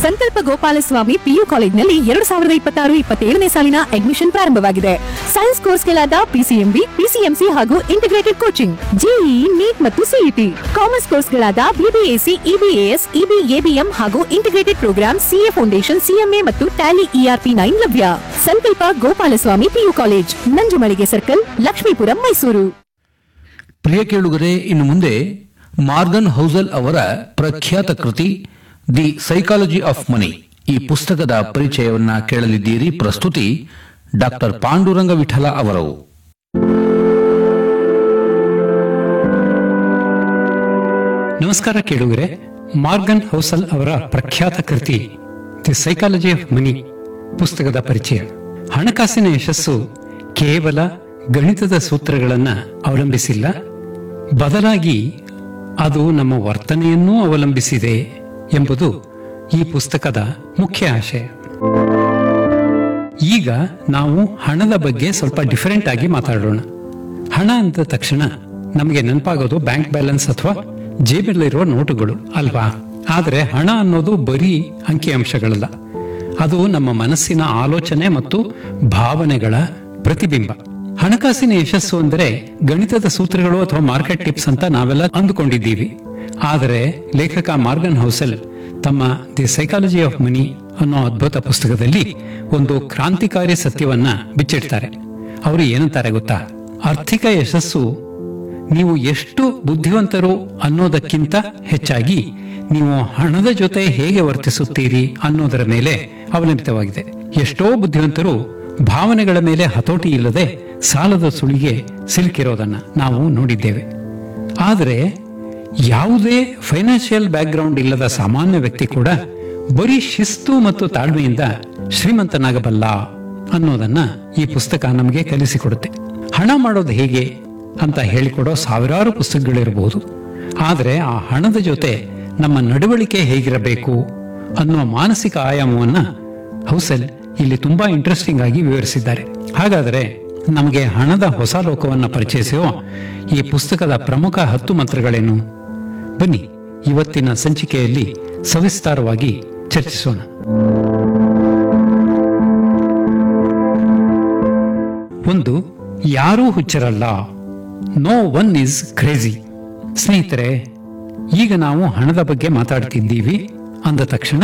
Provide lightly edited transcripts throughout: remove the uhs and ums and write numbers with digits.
ಸಂಕಲ್ಪ ಗೋಪಾಲಸ್ವಾಮಿ ಪಿಯು ಕಾಲೇಜಿನಲ್ಲಿ 2026-27 ಸಾಲಿನ ಅಡ್ಮಿಷನ್ ಪ್ರಾರಂಭವಾಗಿದೆ. ಸೈನ್ಸ್ ಕೋರ್ಸ್ಗಳಾದ ಪಿಸಿಎಂಬಿ, ಪಿಸಿಎಂಸಿ ಹಾಗೂ ಇಂಟಿಗ್ರೇಟೆಡ್ ಕೋಚಿಂಗ್, ಜೆಇಇ, ನೀಟ್ ಮತ್ತು ಸಿಇಟಿ. ಕಾಮರ್ಸ್ ಕೋರ್ಸ್ಗಳಾದ ಬಿಬಿಎಸಿ, ಇಬಿಎಎಸ್, ಇಬಿಎಬಿಎಂ ಹಾಗೂ integrated program, CA foundation, CMA ಮತ್ತು ಟ್ಯಾಲಿ ಇಆರ್ಪಿ 9 ಲಭ್ಯ. ಸಂಕಲ್ಪ Gopalaswamy PU college, Nanjumalige circle, Lakshmipuram, Mysuru. ಪ್ರಿಯ ಕೇಳುಗರೆ, ಇನ್ನು ಮುಂದೆ ಮಾರ್ಗನ್ ಹೌಸೆಲ್ ಅವರ ಪ್ರಖ್ಯಾತ ಕೃತಿ ದಿ ಸೈಕಾಲಜಿ ಆಫ್ ಮನಿ ಈ ಪುಸ್ತಕದ ಪರಿಚಯವನ್ನ ಕೇಳಲಿದ್ದೀರಿ. ಪ್ರಸ್ತುತಿ ಡಾಕ್ಟರ್ ಪಾಂಡುರಂಗ ವಿಠಲ ಅವರು. ನಮಸ್ಕಾರ ಕೇಳುಗರೆ, ಮಾರ್ಗನ್ ಹೌಸೆಲ್ ಅವರ ಪ್ರಖ್ಯಾತ ಕೃತಿ ದಿ ಸೈಕಾಲಜಿ ಆಫ್ ಮನಿ ಪುಸ್ತಕದ ಪರಿಚಯ. ಹಣಕಾಸಿನ ಯಶಸ್ಸು ಕೇವಲ ಗಣಿತದ ಸೂತ್ರಗಳನ್ನು ಅವಲಂಬಿಸಿಲ್ಲ, ಬದಲಾಗಿ ಅದು ನಮ್ಮ ವರ್ತನೆಯನ್ನೂ ಅವಲಂಬಿಸಿದೆ ಎಂಬುದು ಈ ಪುಸ್ತಕದ ಮುಖ್ಯ ಆಶಯ. ಈಗ ನಾವು ಹಣದ ಬಗ್ಗೆ ಸ್ವಲ್ಪ ಡಿಫರೆಂಟ್ ಆಗಿ ಮಾತಾಡೋಣ. ಹಣ ಅಂದ ತಕ್ಷಣ ನಮಗೆ ನೆನಪಾಗೋದು ಬ್ಯಾಂಕ್ ಬ್ಯಾಲೆನ್ಸ್ ಅಥವಾ ಜೇಬಲ್ಲಿರುವ ನೋಟುಗಳು ಅಲ್ವಾ? ಆದರೆ ಹಣ ಅನ್ನೋದು ಬರೀ ಅಂಕಿಅಂಶಗಳಲ್ಲ, ಅದು ನಮ್ಮ ಮನಸ್ಸಿನ ಆಲೋಚನೆ ಮತ್ತು ಭಾವನೆಗಳ ಪ್ರತಿಬಿಂಬ. ಹಣಕಾಸಿನ ಯಶಸ್ಸು ಅಂದರೆ ಗಣಿತದ ಸೂತ್ರಗಳು ಅಥವಾ ಮಾರ್ಕೆಟ್ ಟಿಪ್ಸ್ ಅಂತ ನಾವೆಲ್ಲ ಅಂದುಕೊಂಡಿದ್ದೀವಿ. ಆದರೆ ಲೇಖಕ ಮಾರ್ಗನ್ ಹೌಸೆಲ್ ತಮ್ಮ ದಿ ಸೈಕಾಲಜಿ ಆಫ್ ಮನಿ ಅನ್ನೋ ಅದ್ಭುತ ಪುಸ್ತಕದಲ್ಲಿ ಒಂದು ಕ್ರಾಂತಿಕಾರಿ ಸತ್ಯವನ್ನ ಬಿಚ್ಚಿಡ್ತಾರೆ. ಅವರು ಏನಂತಾರೆ ಗೊತ್ತಾ? ಆರ್ಥಿಕ ಯಶಸ್ಸು ನೀವು ಎಷ್ಟು ಬುದ್ಧಿವಂತರು ಅನ್ನೋದಕ್ಕಿಂತ ಹೆಚ್ಚಾಗಿ ನೀವು ಹಣದ ಜೊತೆ ಹೇಗೆ ವರ್ತಿಸುತ್ತೀರಿ ಅನ್ನೋದರ ಮೇಲೆ ಅವಲಂಬಿತವಾಗಿದೆ. ಎಷ್ಟೋ ಬುದ್ಧಿವಂತರು ಭಾವನೆಗಳ ಮೇಲೆ ಹತೋಟಿ ಇಲ್ಲದೆ ಸಾಲದ ಸುಳಿಗೆ ಸಿಲುಕಿರೋದನ್ನ ನಾವು ನೋಡಿದ್ದೇವೆ. ಆದರೆ ಯಾವುದೇ ಫೈನಾನ್ಷಿಯಲ್ ಬ್ಯಾಕ್ಗ್ರೌಂಡ್ ಇಲ್ಲದ ಸಾಮಾನ್ಯ ವ್ಯಕ್ತಿ ಕೂಡ ಬರೀ ಶಿಸ್ತು ಮತ್ತು ತಾಳ್ಮೆಯಿಂದ ಶ್ರೀಮಂತನಾಗಬಲ್ಲ ಅನ್ನೋದನ್ನ ಈ ಪುಸ್ತಕ ನಮಗೆ ಕಲಿಸಿಕೊಡುತ್ತೆ. ಹಣ ಮಾಡೋದು ಹೇಗೆ ಅಂತ ಹೇಳಿಕೊಡೋ ಸಾವಿರಾರು ಪುಸ್ತಕಗಳಿರಬಹುದು, ಆದರೆ ಆ ಹಣದ ಜೊತೆ ನಮ್ಮ ನಡವಳಿಕೆ ಹೇಗಿರಬೇಕು ಅನ್ನೋ ಮಾನಸಿಕ ಆಯಾಮವನ್ನ ಹೌಸೆಲ್ ಇಲ್ಲಿ ತುಂಬಾ ಇಂಟ್ರೆಸ್ಟಿಂಗ್ ಆಗಿ ವಿವರಿಸಿದ್ದಾರೆ. ಹಾಗಾದರೆ ನಮಗೆ ಹಣದ ಹೊಸ ಲೋಕವನ್ನು ಪರಿಚಯಿಸುವ ಈ ಪುಸ್ತಕದ ಪ್ರಮುಖ 10 ಮಂತ್ರಗಳೇನು? ಬನ್ನಿ ಇವತ್ತಿನ ಸಂಚಿಕೆಯಲ್ಲಿ ಸವಿಸ್ತಾರವಾಗಿ ಚರ್ಚಿಸೋಣ. ಒಂದು, ಯಾರೂ ಹುಚ್ಚರಲ್ಲ. No one is crazy. ಸ್ನೇಹಿತರೆ, ಈಗ ನಾವು ಹಣದ ಬಗ್ಗೆ ಮಾತಾಡ್ತಿದ್ದೀವಿ ಅಂದ ತಕ್ಷಣ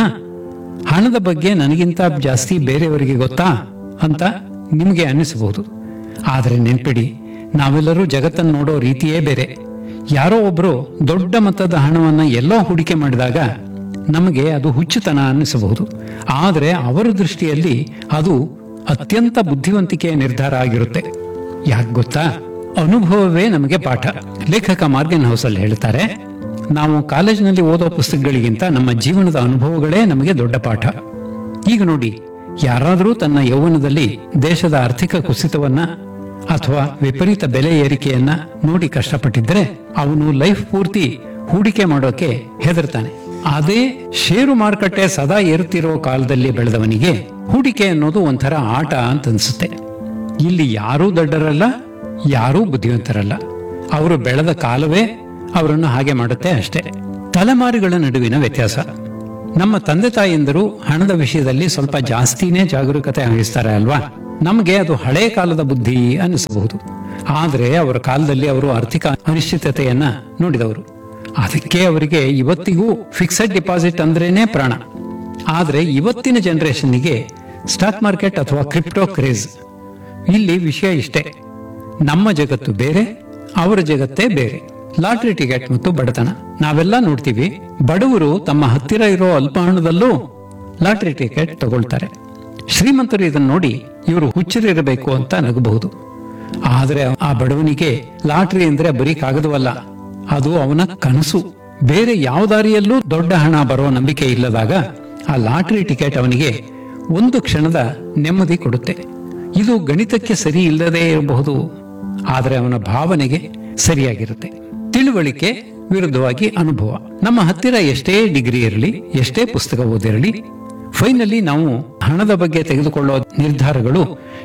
ಹಣದ ಬಗ್ಗೆ ನನಗಿಂತ ಜಾಸ್ತಿ ಬೇರೆಯವರಿಗೆ ಗೊತ್ತಾ ಅಂತ ನಿಮಗೆ ಅನ್ನಿಸಬಹುದು. ಆದರೆ ನೆನ್ಪಿಡಿ, ನಾವೆಲ್ಲರೂ ಜಗತ್ತನ್ನು ನೋಡೋ ರೀತಿಯೇ ಬೇರೆ. ಯಾರೋ ಒಬ್ರು ದೊಡ್ಡ ಮೊತ್ತದ ಹಣವನ್ನ ಎಲ್ಲೋ ಹೂಡಿಕೆ ಮಾಡಿದಾಗ ನಮಗೆ ಅದು ಹುಚ್ಚುತನ ಅನ್ನಿಸಬಹುದು. ಆದರೆ ಅವರ ದೃಷ್ಟಿಯಲ್ಲಿ ಅದು ಅತ್ಯಂತ ಬುದ್ಧಿವಂತಿಕೆಯ ನಿರ್ಧಾರ ಆಗಿರುತ್ತೆ. ಯಾಕೆ ಗೊತ್ತಾ? ಅನುಭವವೇ ನಮಗೆ ಪಾಠ. ಲೇಖಕ ಮಾರ್ಗನ್ ಹೌಸೆಲ್ ಹೇಳ್ತಾರೆ, ನಾವು ಕಾಲೇಜಿನಲ್ಲಿ ಓದೋ ಪುಸ್ತಕಗಳಿಗಿಂತ ನಮ್ಮ ಜೀವನದ ಅನುಭವಗಳೇ ನಮಗೆ ದೊಡ್ಡ ಪಾಠ. ಈಗ ನೋಡಿ, ಯಾರಾದರೂ ತನ್ನ ಯೌವನದಲ್ಲಿ ದೇಶದ ಆರ್ಥಿಕ ಕುಸಿತವನ್ನ ಅಥವಾ ವಿಪರೀತ ಬೆಲೆ ಏರಿಕೆಯನ್ನ ನೋಡಿ ಕಷ್ಟಪಟ್ಟಿದ್ರೆ ಅವನು ಲೈಫ್ ಪೂರ್ತಿ ಹೂಡಿಕೆ ಮಾಡೋಕೆ ಹೆದರ್ತಾನೆ. ಅದೇ ಷೇರು ಮಾರುಕಟ್ಟೆ ಸದಾ ಏರುತ್ತಿರೋ ಕಾಲದಲ್ಲಿ ಬೆಳೆದವನಿಗೆ ಹೂಡಿಕೆ ಅನ್ನೋದು ಒಂಥರ ಆಟ ಅಂತ ಅನ್ಸುತ್ತೆ. ಇಲ್ಲಿ ಯಾರೂ ದೊಡ್ಡರಲ್ಲ, ಯಾರೂ ಬುದ್ಧಿವಂತರಲ್ಲ. ಅವರು ಬೆಳೆದ ಕಾಲವೇ ಅವರನ್ನು ಹಾಗೆ ಮಾಡುತ್ತೆ ಅಷ್ಟೇ. ತಲೆಮಾರುಗಳ ನಡುವಿನ ವ್ಯತ್ಯಾಸ. ನಮ್ಮ ತಂದೆ ತಾಯಿಯಂದರು ಹಣದ ವಿಷಯದಲ್ಲಿ ಸ್ವಲ್ಪ ಜಾಸ್ತಿನೇ ಜಾಗರೂಕತೆ ವಹಿಸ್ತಾರೆ ಅಲ್ವಾ? ನಮಗೆ ಅದು ಹಳೆ ಕಾಲದ ಬುದ್ಧಿ ಅನ್ನಿಸಬಹುದು. ಆದರೆ ಅವರ ಕಾಲದಲ್ಲಿ ಅವರು ಆರ್ಥಿಕ ಅನಿಶ್ಚಿತತೆಯನ್ನ ನೋಡಿದವರು. ಅದಕ್ಕೆ ಅವರಿಗೆ ಇವತ್ತಿಗೂ ಫಿಕ್ಸೆಡ್ ಡಿಪಾಸಿಟ್ ಅಂದ್ರೇನೆ ಪ್ರಾಣ. ಆದರೆ ಇವತ್ತಿನ ಜನರೇಷನ್ನಿಗೆ ಸ್ಟಾಕ್ ಮಾರ್ಕೆಟ್ ಅಥವಾ ಕ್ರಿಪ್ಟೋ ಕ್ರೇಜ್. ಇಲ್ಲಿ ವಿಷಯ ಇಷ್ಟೇ, ನಮ್ಮ ಜಗತ್ತು ಬೇರೆ, ಅವರ ಜಗತ್ತೇ ಬೇರೆ. ಲಾಟರಿ ಟಿಕೆಟ್ ಮತ್ತು ಬಡತನ ನಾವೆಲ್ಲ ನೋಡ್ತೀವಿ. ಬಡವರು ತಮ್ಮ ಹತ್ತಿರ ಇರೋ ಅಲ್ಪ ಹಣದಲ್ಲೂ ಲಾಟರಿ ಟಿಕೆಟ್ ತಗೊಳ್ತಾರೆ. ಶ್ರೀಮಂತರು ಇದನ್ನು ನೋಡಿ ಇವರು ಹುಚ್ಚರಿರಬೇಕು ಅಂತ ನಗಬಹುದು. ಆದರೆ ಆ ಬಡವನಿಗೆ ಲಾಟರಿ ಅಂದ್ರೆ ಬರೀ ಕಾಗದವಲ್ಲ, ಅದು ಅವನ ಕನಸು. ಬೇರೆ ಯಾವ ದಾರಿಯಲ್ಲೂ ದೊಡ್ಡ ಹಣ ಬರೋ ನಂಬಿಕೆ ಇಲ್ಲದಾಗ ಆ ಲಾಟರಿ ಟಿಕೆಟ್ ಅವನಿಗೆ ಒಂದು ಕ್ಷಣದ ನೆಮ್ಮದಿ ಕೊಡುತ್ತೆ. ಇದು ಗಣಿತಕ್ಕೆ ಸರಿ ಇಲ್ಲದೇ ಇರಬಹುದು, ಆದರೆ ಅವನ ಭಾವನೆಗೆ ಸರಿಯಾಗಿರುತ್ತೆ. ತಿಳುವಳಿಕೆ ವಿರುದ್ಧವಾಗಿ ಅನುಭವ. ನಮ್ಮ ಹತ್ತಿರ ಎಷ್ಟೇ ಡಿಗ್ರಿ ಇರಲಿ, ಎಷ್ಟೇ ಪುಸ್ತಕ ಓದಿರಲಿ, ಫೈನಲಿ ನಾವು ಹಣದ ಬಗ್ಗೆ ತೆಗೆದುಕೊಳ್ಳುವ ನಿರ್ಧಾರಗಳು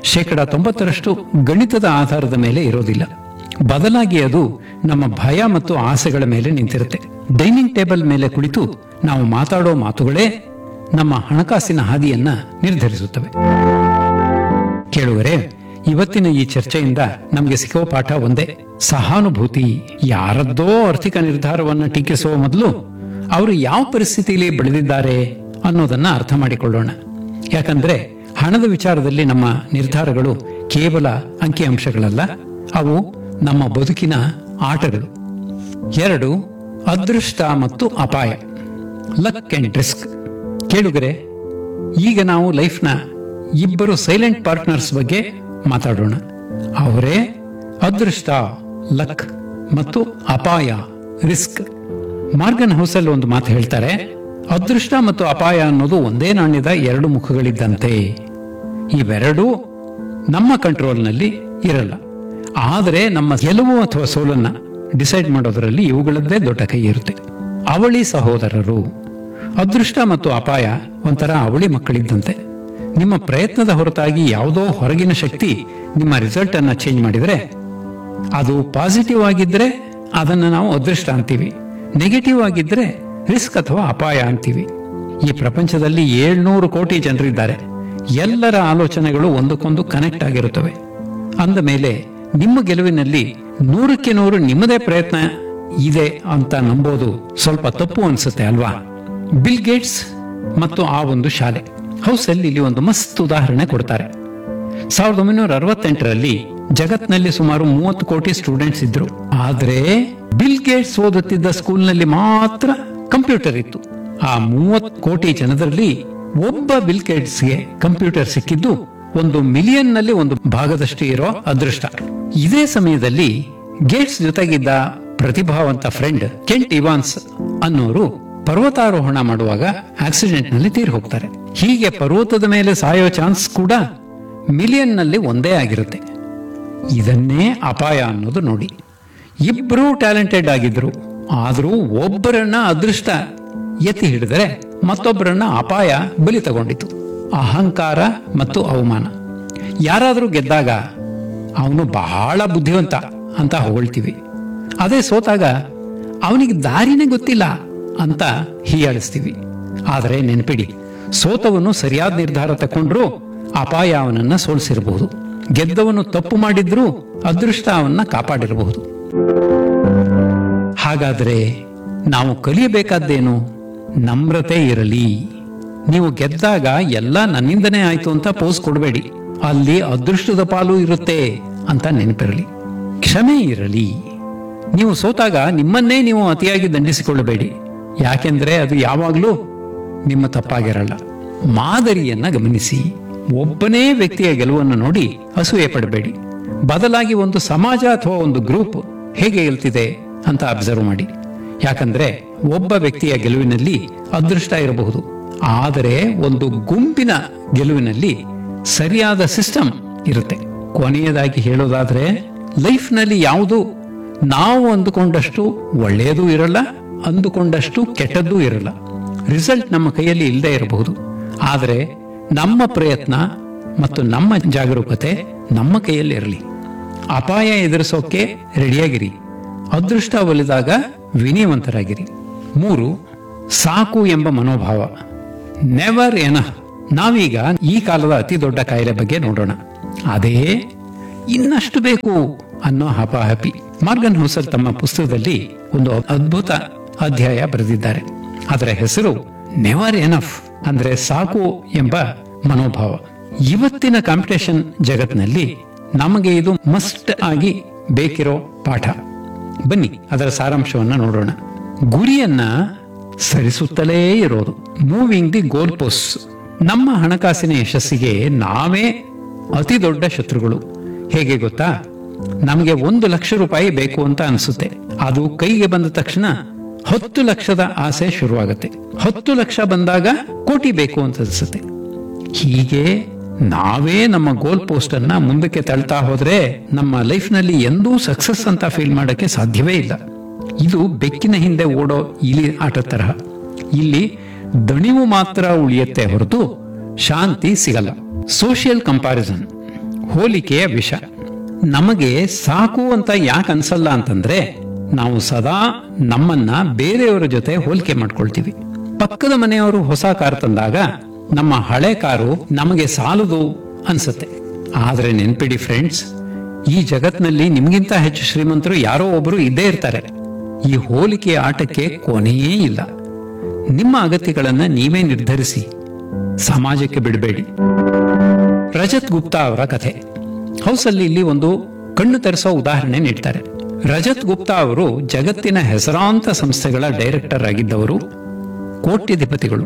90% ಗಣಿತದ ಆಧಾರದ ಮೇಲೆ ಇರೋದಿಲ್ಲ. ಬದಲಾಗಿ ಅದು ನಮ್ಮ ಭಯ ಮತ್ತು ಆಸೆಗಳ ಮೇಲೆ ನಿಂತಿರುತ್ತೆ. ಡೈನಿಂಗ್ ಟೇಬಲ್ ಮೇಲೆ ಕುಳಿತು ನಾವು ಮಾತಾಡೋ ಮಾತುಗಳೇ ನಮ್ಮ ಹಣಕಾಸಿನ ಹಾದಿಯನ್ನ ನಿರ್ಧರಿಸುತ್ತವೆ. ಕೇಳುವರೆ, ಇವತ್ತಿನ ಈ ಚರ್ಚೆಯಿಂದ ನಮಗೆ ಸಿಕ್ಕೋ ಪಾಠ ಒಂದೇ: ಸಹಾನುಭೂತಿ. ಯಾರದ್ದೋ ಆರ್ಥಿಕ ನಿರ್ಧಾರವನ್ನ ಟೀಕಿಸುವ ಮೊದಲು ಅವರು ಯಾವ ಪರಿಸ್ಥಿತಿಯಲ್ಲಿ ಬೆಳೆದಿದ್ದಾರೆ ಅನ್ನೋದನ್ನ ಅರ್ಥ ಮಾಡಿಕೊಳ್ಳೋಣ. ಯಾಕಂದ್ರೆ ಹಣದ ವಿಚಾರದಲ್ಲಿ ನಮ್ಮ ನಿರ್ಧಾರಗಳು ಕೇವಲ ಅಂಕಿಅಂಶಗಳಲ್ಲ, ಅವು ನಮ್ಮ ಬದುಕಿನ ಆಟಗಳು. 2, ಅದೃಷ್ಟ ಮತ್ತು ಅಪಾಯ, ಲಕ್ ಅಂಡ್ ರಿಸ್ಕ್. ಕೇಳುಗರೆ, ಈಗ ನಾವು ಲೈಫ್ನ ಇಬ್ಬರು ಸೈಲೆಂಟ್ ಪಾರ್ಟ್ನರ್ಸ್ ಬಗ್ಗೆ ಮಾತಾಡೋಣ. ಅವರೇ ಅದೃಷ್ಟ, ಲಕ್, ಮತ್ತು ಅಪಾಯ, ರಿಸ್ಕ್. ಮಾರ್ಗನ್ ಹೌಸಲ್ ಒಂದು ಮಾತು ಹೇಳ್ತಾರೆ: ಅದೃಷ್ಟ ಮತ್ತು ಅಪಾಯ ಅನ್ನೋದು ಒಂದೇ ನಾಣ್ಯದ 2 ಮುಖಗಳಿದ್ದಂತೆ. ಇವೆರಡೂ ನಮ್ಮ ಕಂಟ್ರೋಲ್ನಲ್ಲಿ ಇರಲ್ಲ, ಆದರೆ ನಮ್ಮ ಗೆಲುವು ಅಥವಾ ಸೋಲನ್ನ ಡಿಸೈಡ್ ಮಾಡೋದರಲ್ಲಿ ಇವುಗಳದ್ದೇ ದೊಡ್ಡ ಕೈ ಇರುತ್ತೆ. ಅವಳಿ ಸಹೋದರರು. ಅದೃಷ್ಟ ಮತ್ತು ಅಪಾಯ ಒಂಥರ ಅವಳಿ ಮಕ್ಕಳಿದ್ದಂತೆ. ನಿಮ್ಮ ಪ್ರಯತ್ನದ ಹೊರತಾಗಿ ಯಾವುದೋ ಹೊರಗಿನ ಶಕ್ತಿ ನಿಮ್ಮ ರಿಸಲ್ಟ್ ಅನ್ನ ಚೇಂಜ್ ಮಾಡಿದ್ರೆ, ಅದು ಪಾಸಿಟಿವ್ ಆಗಿದ್ರೆ ಅದನ್ನ ನಾವು ಅದೃಷ್ಟ ಅಂತೀವಿ, ನೆಗೆಟಿವ್ ಆಗಿದ್ರೆ ರಿಸ್ಕ್ ಅಥವಾ ಅಪಾಯ ಅಂತೀವಿ. ಈ ಪ್ರಪಂಚದಲ್ಲಿ 700 ಕೋಟಿ ಜನರಿದ್ದಾರೆ. ಎಲ್ಲರ ಆಲೋಚನೆಗಳು ಒಂದಕ್ಕೊಂದು ಕನೆಕ್ಟ್ ಆಗಿರುತ್ತವೆ. ಅಂದ ಮೇಲೆ ನಿಮ್ಮ ಗೆಲುವಿನಲ್ಲಿ 100ಕ್ಕೆ 100 ನಿಮ್ಮದೇ ಪ್ರಯತ್ನ ಇದೆ ಅಂತ ನಂಬೋದು ಸ್ವಲ್ಪ ತಪ್ಪು ಅನ್ಸುತ್ತೆ ಅಲ್ವಾ? ಬಿಲ್ ಗೇಟ್ಸ್ ಮತ್ತು ಆ ಒಂದು ಶಾಲೆ. ಹೌಸಲ್ಲಿ ಇಲ್ಲಿ ಒಂದು ಮಸ್ತ್ ಉದಾಹರಣೆ ಕೊಡ್ತಾರೆ. 1968ರಲ್ಲಿ ಜಗತ್ನಲ್ಲಿ ಸುಮಾರು 30 ಕೋಟಿ ಸ್ಟೂಡೆಂಟ್ಸ್ ಇದ್ರು. ಆದ್ರೆ ಬಿಲ್ ಗೇಟ್ಸ್ ಓದುತ್ತಿದ್ದ ಸ್ಕೂಲ್ನಲ್ಲಿ ಮಾತ್ರ ಕಂಪ್ಯೂಟರ್ ಇತ್ತು. ಆ 30 ಕೋಟಿ ಜನರಲ್ಲಿ ಒಬ್ಬ ಬಿಲ್ ಗೇಟ್ಸ್ಗೆ ಕಂಪ್ಯೂಟರ್ ಸಿಕ್ಕಿದ್ದು 1 ಮಿಲಿಯನ್ ನಲ್ಲಿ 1 ಭಾಗದಷ್ಟು ಇರೋ ಅದೃಷ್ಟ. ಇದೇ ಸಮಯದಲ್ಲಿ ಗೇಟ್ಸ್ ಜೊತೆಗಿದ್ದ ಪ್ರತಿಭಾವಂತ ಫ್ರೆಂಡ್ ಕೆಂಟ್ ಇವಾನ್ಸ್ ಅನ್ನೋರು ಪರ್ವತಾರೋಹಣ ಮಾಡುವಾಗ ಆಕ್ಸಿಡೆಂಟ್ ನಲ್ಲಿ ತೀರ್ ಹೋಗ್ತಾರೆ. ಹೀಗೆ ಪರ್ವತದ ಮೇಲೆ ಸಾಯೋ ಚಾನ್ಸ್ ಕೂಡ ಮಿಲಿಯನ್ ನಲ್ಲಿ ಒಂದೇ ಆಗಿರುತ್ತೆ. ಇದನ್ನೇ ಅಪಾಯ ಅನ್ನೋದು ನೋಡಿ. ಇಬ್ರು ಟ್ಯಾಲೆಂಟೆಡ್ ಆಗಿದ್ರು, ಆದ್ರೂ ಒಬ್ಬರನ್ನ ಅದೃಷ್ಟ ಎತ್ತಿ ಹಿಡಿದರೆ ಮತ್ತೊಬ್ಬರನ್ನ ಅಪಾಯ ಬಲಿ ತಗೊಂಡಿತು. ಅಹಂಕಾರ ಮತ್ತು ಅವಮಾನ. ಯಾರಾದ್ರೂ ಗೆದ್ದಾಗ ಅವನು ಬಹಳ ಬುದ್ಧಿವಂತ ಅಂತ ಹೊಗಳ್ತೀವಿ, ಅದೇ ಸೋತಾಗ ಅವನಿಗೆ ದಾರಿನೇ ಗೊತ್ತಿಲ್ಲ ಅಂತ ಹೀಯಾಳಿಸ್ತೀವಿ. ಆದರೆ ನೆನಪಿಡಿ, ಸೋತವನು ಸರಿಯಾದ ನಿರ್ಧಾರ ತಕೊಂಡ್ರು ಅಪಾಯ ಅವನನ್ನ ಸೋಲಿಸಿರಬಹುದು, ಗೆದ್ದವನು ತಪ್ಪು ಮಾಡಿದ್ರೂ ಅದೃಷ್ಟ ಅವನ್ನ ಕಾಪಾಡಿರಬಹುದು. ಹಾಗಾದ್ರೆ ನಾವು ಕಲಿಯಬೇಕಾದ್ದೇನು? ನಮ್ರತೆ ಇರಲಿ. ನೀವು ಗೆದ್ದಾಗ ಎಲ್ಲ ನನ್ನಿಂದನೇ ಆಯ್ತು ಅಂತ ಪೋಸ್ ಕೊಡಬೇಡಿ, ಅಲ್ಲಿ ಅದೃಷ್ಟದ ಪಾಲು ಇರುತ್ತೆ ಅಂತ ನೆನಪಿರಲಿ. ಕ್ಷಮೆ ಇರಲಿ. ನೀವು ಸೋತಾಗ ನಿಮ್ಮನ್ನೇ ನೀವು ಅತಿಯಾಗಿ ದಂಡಿಸಿಕೊಳ್ಳಬೇಡಿ, ಯಾಕೆಂದ್ರೆ ಅದು ಯಾವಾಗಲೂ ನಿಮ್ಮ ತಪ್ಪಾಗಿರಲ್ಲ. ಮಾದರಿಯನ್ನ ಗಮನಿಸಿ. ಒಬ್ಬನೇ ವ್ಯಕ್ತಿಯ ಗೆಲುವನ್ನು ನೋಡಿ ಅಸೂಯೆ ಪಡಬೇಡಿ, ಬದಲಾಗಿ ಒಂದು ಸಮಾಜ ಅಥವಾ ಒಂದು ಗ್ರೂಪ್ ಹೇಗೆ ಗೆಲ್ತಿದೆ ಅಂತ ಅಬ್ಸರ್ವ್ ಮಾಡಿ. ಯಾಕಂದ್ರೆ ಒಬ್ಬ ವ್ಯಕ್ತಿಯ ಗೆಲುವಿನಲ್ಲಿ ಅದೃಷ್ಟ ಇರಬಹುದು, ಆದರೆ ಒಂದು ಗುಂಪಿನ ಗೆಲುವಿನಲ್ಲಿ ಸರಿಯಾದ ಸಿಸ್ಟಮ್ ಇರುತ್ತೆ. ಕೊನೆಯದಾಗಿ ಹೇಳೋದಾದ್ರೆ, ಲೈಫ್ನಲ್ಲಿ ಯಾವುದು ನಾವು ಅಂದುಕೊಂಡಷ್ಟು ಒಳ್ಳೆಯದೂ ಇರಲ್ಲ, ಅಂದುಕೊಂಡಷ್ಟು ಕೆಟ್ಟದ್ದೂ ಇರಲ್ಲ. ರಿಸಲ್ಟ್ ನಮ್ಮ ಕೈಯಲ್ಲಿ ಇಲ್ಲದೆ ಇರಬಹುದು, ಆದರೆ ನಮ್ಮ ಪ್ರಯತ್ನ ಮತ್ತು ನಮ್ಮ ಜಾಗರೂಕತೆ ನಮ್ಮ ಕೈಯಲ್ಲಿ ಇರಲಿ. ಅಪಾಯ ಎದುರಿಸೋಕೆ ರೆಡಿಯಾಗಿರಿ, ಅದೃಷ್ಟ ಒಲಿದಾಗ ವಿನಯವಂತರಾಗಿರಿ. 3, ಸಾಕು ಎಂಬ ಮನೋಭಾವ. Never enough. ನಾವೀಗ ಈ ಕಾಲದ ಅತಿ ದೊಡ್ಡ ಕಾಯಿಲೆ ಬಗ್ಗೆ ನೋಡೋಣ. ಅದೇ ಇನ್ನಷ್ಟು ಬೇಕು ಅನ್ನೋ ಹಪಾಹಪಿ. ಮಾರ್ಗನ್ ಹೌಸಲ್ ತಮ್ಮ ಪುಸ್ತಕದಲ್ಲಿ ಒಂದು ಅದ್ಭುತ ಅಧ್ಯಾಯ ಬರೆದಿದ್ದಾರೆ. ಅದರ ಹೆಸರು ನೆವರ್ ಎನಫ್, ಅಂದ್ರೆ ಸಾಕು ಎಂಬ ಮನೋಭಾವ. ಇವತ್ತಿನ ಕಾಂಪಿಟೇಷನ್ ಜಗತ್ತಿನಲ್ಲಿ ನಮಗೆ ಇದು ಮಸ್ಟ್ ಆಗಿ ಬೇಕಿರೋ ಪಾಠ. ಬನ್ನಿ ಅದರ ಸಾರಾಂಶವನ್ನ ನೋಡೋಣ. ಗುರಿಯನ್ನ ಸರಿಸುತ್ತಲೇ ಇರೋದು, ಮೂವಿಂಗ್ ದಿ ಗೋಲ್ ಪೋಸ್ಟ್. ನಮ್ಮ ಹಣಕಾಸಿನ ಯಶಸ್ಸಿಗೆ ನಾವೇ ಅತಿ ದೊಡ್ಡ ಶತ್ರುಗಳು. ಹೇಗೆ ಗೊತ್ತಾ? ನಮಗೆ 1 ಲಕ್ಷ ರೂಪಾಯಿ ಬೇಕು ಅಂತ ಅನಿಸುತ್ತೆ. ಅದು ಕೈಗೆ ಬಂದ ತಕ್ಷಣ 10 ಲಕ್ಷದ ಆಸೆ ಶುರುವಾಗುತ್ತೆ. 10 ಲಕ್ಷ ಬಂದಾಗ ಕೋಟಿ ಬೇಕು ಅಂತ ಅನಿಸುತ್ತೆ. ಹೀಗೆ ನಾವೇ ನಮ್ಮ ಗೋಲ್ ಪೋಸ್ಟ್ ಅನ್ನ ಮುಂದಕ್ಕೆ ತಳ್ತಾ ಹೋದ್ರೆ ನಮ್ಮ ಲೈಫ್ ನಲ್ಲಿ ಎಂದೂ ಸಕ್ಸಸ್ ಅಂತ ಫೀಲ್ ಮಾಡಕ್ಕೆ ಸಾಧ್ಯವೇ ಇಲ್ಲ. ಇದು ಬೆಕ್ಕಿನ ಹಿಂದೆ ಓಡೋ ಇಲಿ ಆಟ ತರಹ. ಇಲ್ಲಿ ದಣಿವು ಮಾತ್ರ ಉಳಿಯುತ್ತೆ ಹೊರತು ಶಾಂತಿ ಸಿಗಲ್ಲ. ಸೋಷಿಯಲ್ ಕಂಪ್ಯಾರಿಸನ್, ಹೋಲಿಕೆಯ ವಿಷ. ನಮಗೆ ಸಾಕು ಅಂತ ಯಾಕೆ ಅನ್ಸಲ್ಲ ಅಂತಂದ್ರೆ, ನಾವು ಸದಾ ನಮ್ಮನ್ನ ಬೇರೆಯವರ ಜೊತೆ ಹೋಲಿಕೆ ಮಾಡ್ಕೊಳ್ತೀವಿ. ಪಕ್ಕದ ಮನೆಯವರು ಹೊಸ ಕಾರು ತಂದಾಗ ನಮ್ಮ ಹಳೆ ಕಾರು ನಮಗೆ ಸಾಲದು ಅನ್ಸುತ್ತೆ. ಆದ್ರೆ ನೆನ್ಪಿಡಿ ಫ್ರೆಂಡ್ಸ್, ಈ ಜಗತ್ನಲ್ಲಿ ನಿಮ್ಗಿಂತ ಹೆಚ್ಚು ಶ್ರೀಮಂತರು ಯಾರೋ ಒಬ್ಬರು ಇದ್ದೇ ಇರ್ತಾರೆ. ಈ ಹೋಲಿಕೆಯ ಆಟಕ್ಕೆ ಕೊನೆಯೇ ಇಲ್ಲ. ನಿಮ್ಮ ಅಗತ್ಯಗಳನ್ನ ನೀವೇ ನಿರ್ಧರಿಸಿ, ಸಮಾಜಕ್ಕೆ ಬಿಡಬೇಡಿ. ರಜತ್ ಗುಪ್ತಾ ಅವರ ಕಥೆ ಹೌಸಲ್ಲಿ ಇಲ್ಲಿ ಒಂದು ಕಣ್ಣು ತೆರೆಸೋ ಉದಾಹರಣೆ ನೀಡ್ತಾರೆ. ರಜತ್ ಗುಪ್ತಾ ಅವರು ಜಗತ್ತಿನ ಹೆಸರಾಂತ ಸಂಸ್ಥೆಗಳ ಡೈರೆಕ್ಟರ್ ಆಗಿದ್ದವರು, ಕೋಟ್ಯಧಿಪತಿಗಳು.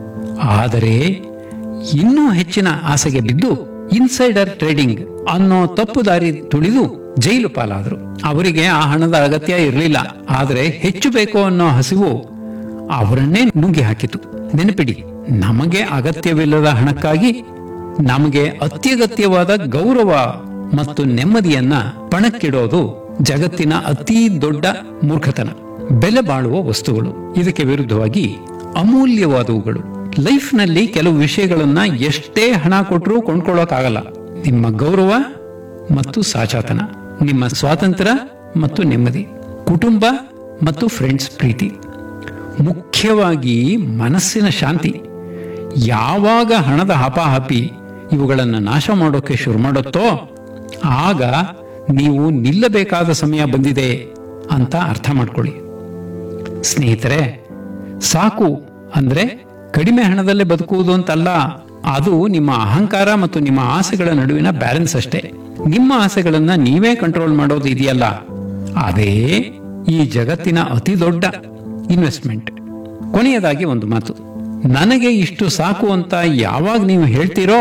ಆದರೆ ಇನ್ನೂ ಹೆಚ್ಚಿನ ಆಸೆಗೆ ಬಿದ್ದು ಇನ್ಸೈಡರ್ ಟ್ರೇಡಿಂಗ್ ಅನ್ನೋ ತಪ್ಪು ದಾರಿ ತುಳಿದು ಜೈಲು ಪಾಲಾದರು. ಅವರಿಗೆ ಆ ಹಣದ ಅಗತ್ಯ ಇರಲಿಲ್ಲ, ಆದರೆ ಹೆಚ್ಚು ಬೇಕು ಅನ್ನೋ ಹಸಿವು ಅವರನ್ನೇ ನುಂಗಿ ಹಾಕಿತು. ನೆನಪಿಡಿ, ನಮಗೆ ಅಗತ್ಯವಿಲ್ಲದ ಹಣಕ್ಕಾಗಿ ನಮಗೆ ಅತ್ಯಗತ್ಯವಾದ ಗೌರವ ಮತ್ತು ನೆಮ್ಮದಿಯನ್ನ ಪಣಕ್ಕಿಡೋದು ಜಗತ್ತಿನ ಅತಿ ದೊಡ್ಡ ಮೂರ್ಖತನ. ಬೆಲೆ ಬಾಳುವ ವಸ್ತುಗಳು, ಇದಕ್ಕೆ ವಿರುದ್ಧವಾಗಿ ಅಮೂಲ್ಯವಾದವುಗಳು. ಲೈಫ್ನಲ್ಲಿ ಕೆಲವು ವಿಷಯಗಳನ್ನ ಎಷ್ಟೇ ಹಣ ಕೊಟ್ಟರೂ ಕೊಂಡ್ಕೊಳ್ಳೋಕ್ಕಾಗಲ್ಲ. ನಿಮ್ಮ ಗೌರವ ಮತ್ತು ಸಾಚಾತನ, ನಿಮ್ಮ ಸ್ವಾತಂತ್ರ್ಯ ಮತ್ತು ನೆಮ್ಮದಿ, ಕುಟುಂಬ ಮತ್ತು ಫ್ರೆಂಡ್ಸ್ ಪ್ರೀತಿ, ಮುಖ್ಯವಾಗಿ ಮನಸ್ಸಿನ ಶಾಂತಿ. ಯಾವಾಗ ಹಣದ ಹಾಪಾಹಾಪಿ ಇವುಗಳನ್ನು ನಾಶ ಮಾಡೋಕೆ ಶುರು ಮಾಡುತ್ತೋ ಆಗ ನೀವು ನಿಲ್ಲಬೇಕಾದ ಸಮಯ ಬಂದಿದೆ ಅಂತ ಅರ್ಥ ಮಾಡ್ಕೊಳ್ಳಿ. ಸ್ನೇಹಿತರೆ, ಸಾಕು ಅಂದ್ರೆ ಕಡಿಮೆ ಹಣದಲ್ಲೇ ಬದುಕುವುದು ಅಂತಲ್ಲ. ಅದು ನಿಮ್ಮ ಅಹಂಕಾರ ಮತ್ತು ನಿಮ್ಮ ಆಸೆಗಳ ನಡುವಿನ ಬ್ಯಾಲೆನ್ಸ್ ಅಷ್ಟೇ. ನಿಮ್ಮ ಆಸೆಗಳನ್ನ ನೀವೇ ಕಂಟ್ರೋಲ್ ಮಾಡೋದು ಇದೆಯಲ್ಲ, ಅದೇ ಈ ಜಗತ್ತಿನ ಅತಿ ದೊಡ್ಡ ಇನ್ವೆಸ್ಟ್ಮೆಂಟ್. ಕೊನೆಯದಾಗಿ ಒಂದು ಮಾತು, ನನಗೆ ಇಷ್ಟು ಸಾಕು ಅಂತ ಯಾವಾಗ ನೀವು ಹೇಳ್ತೀರೋ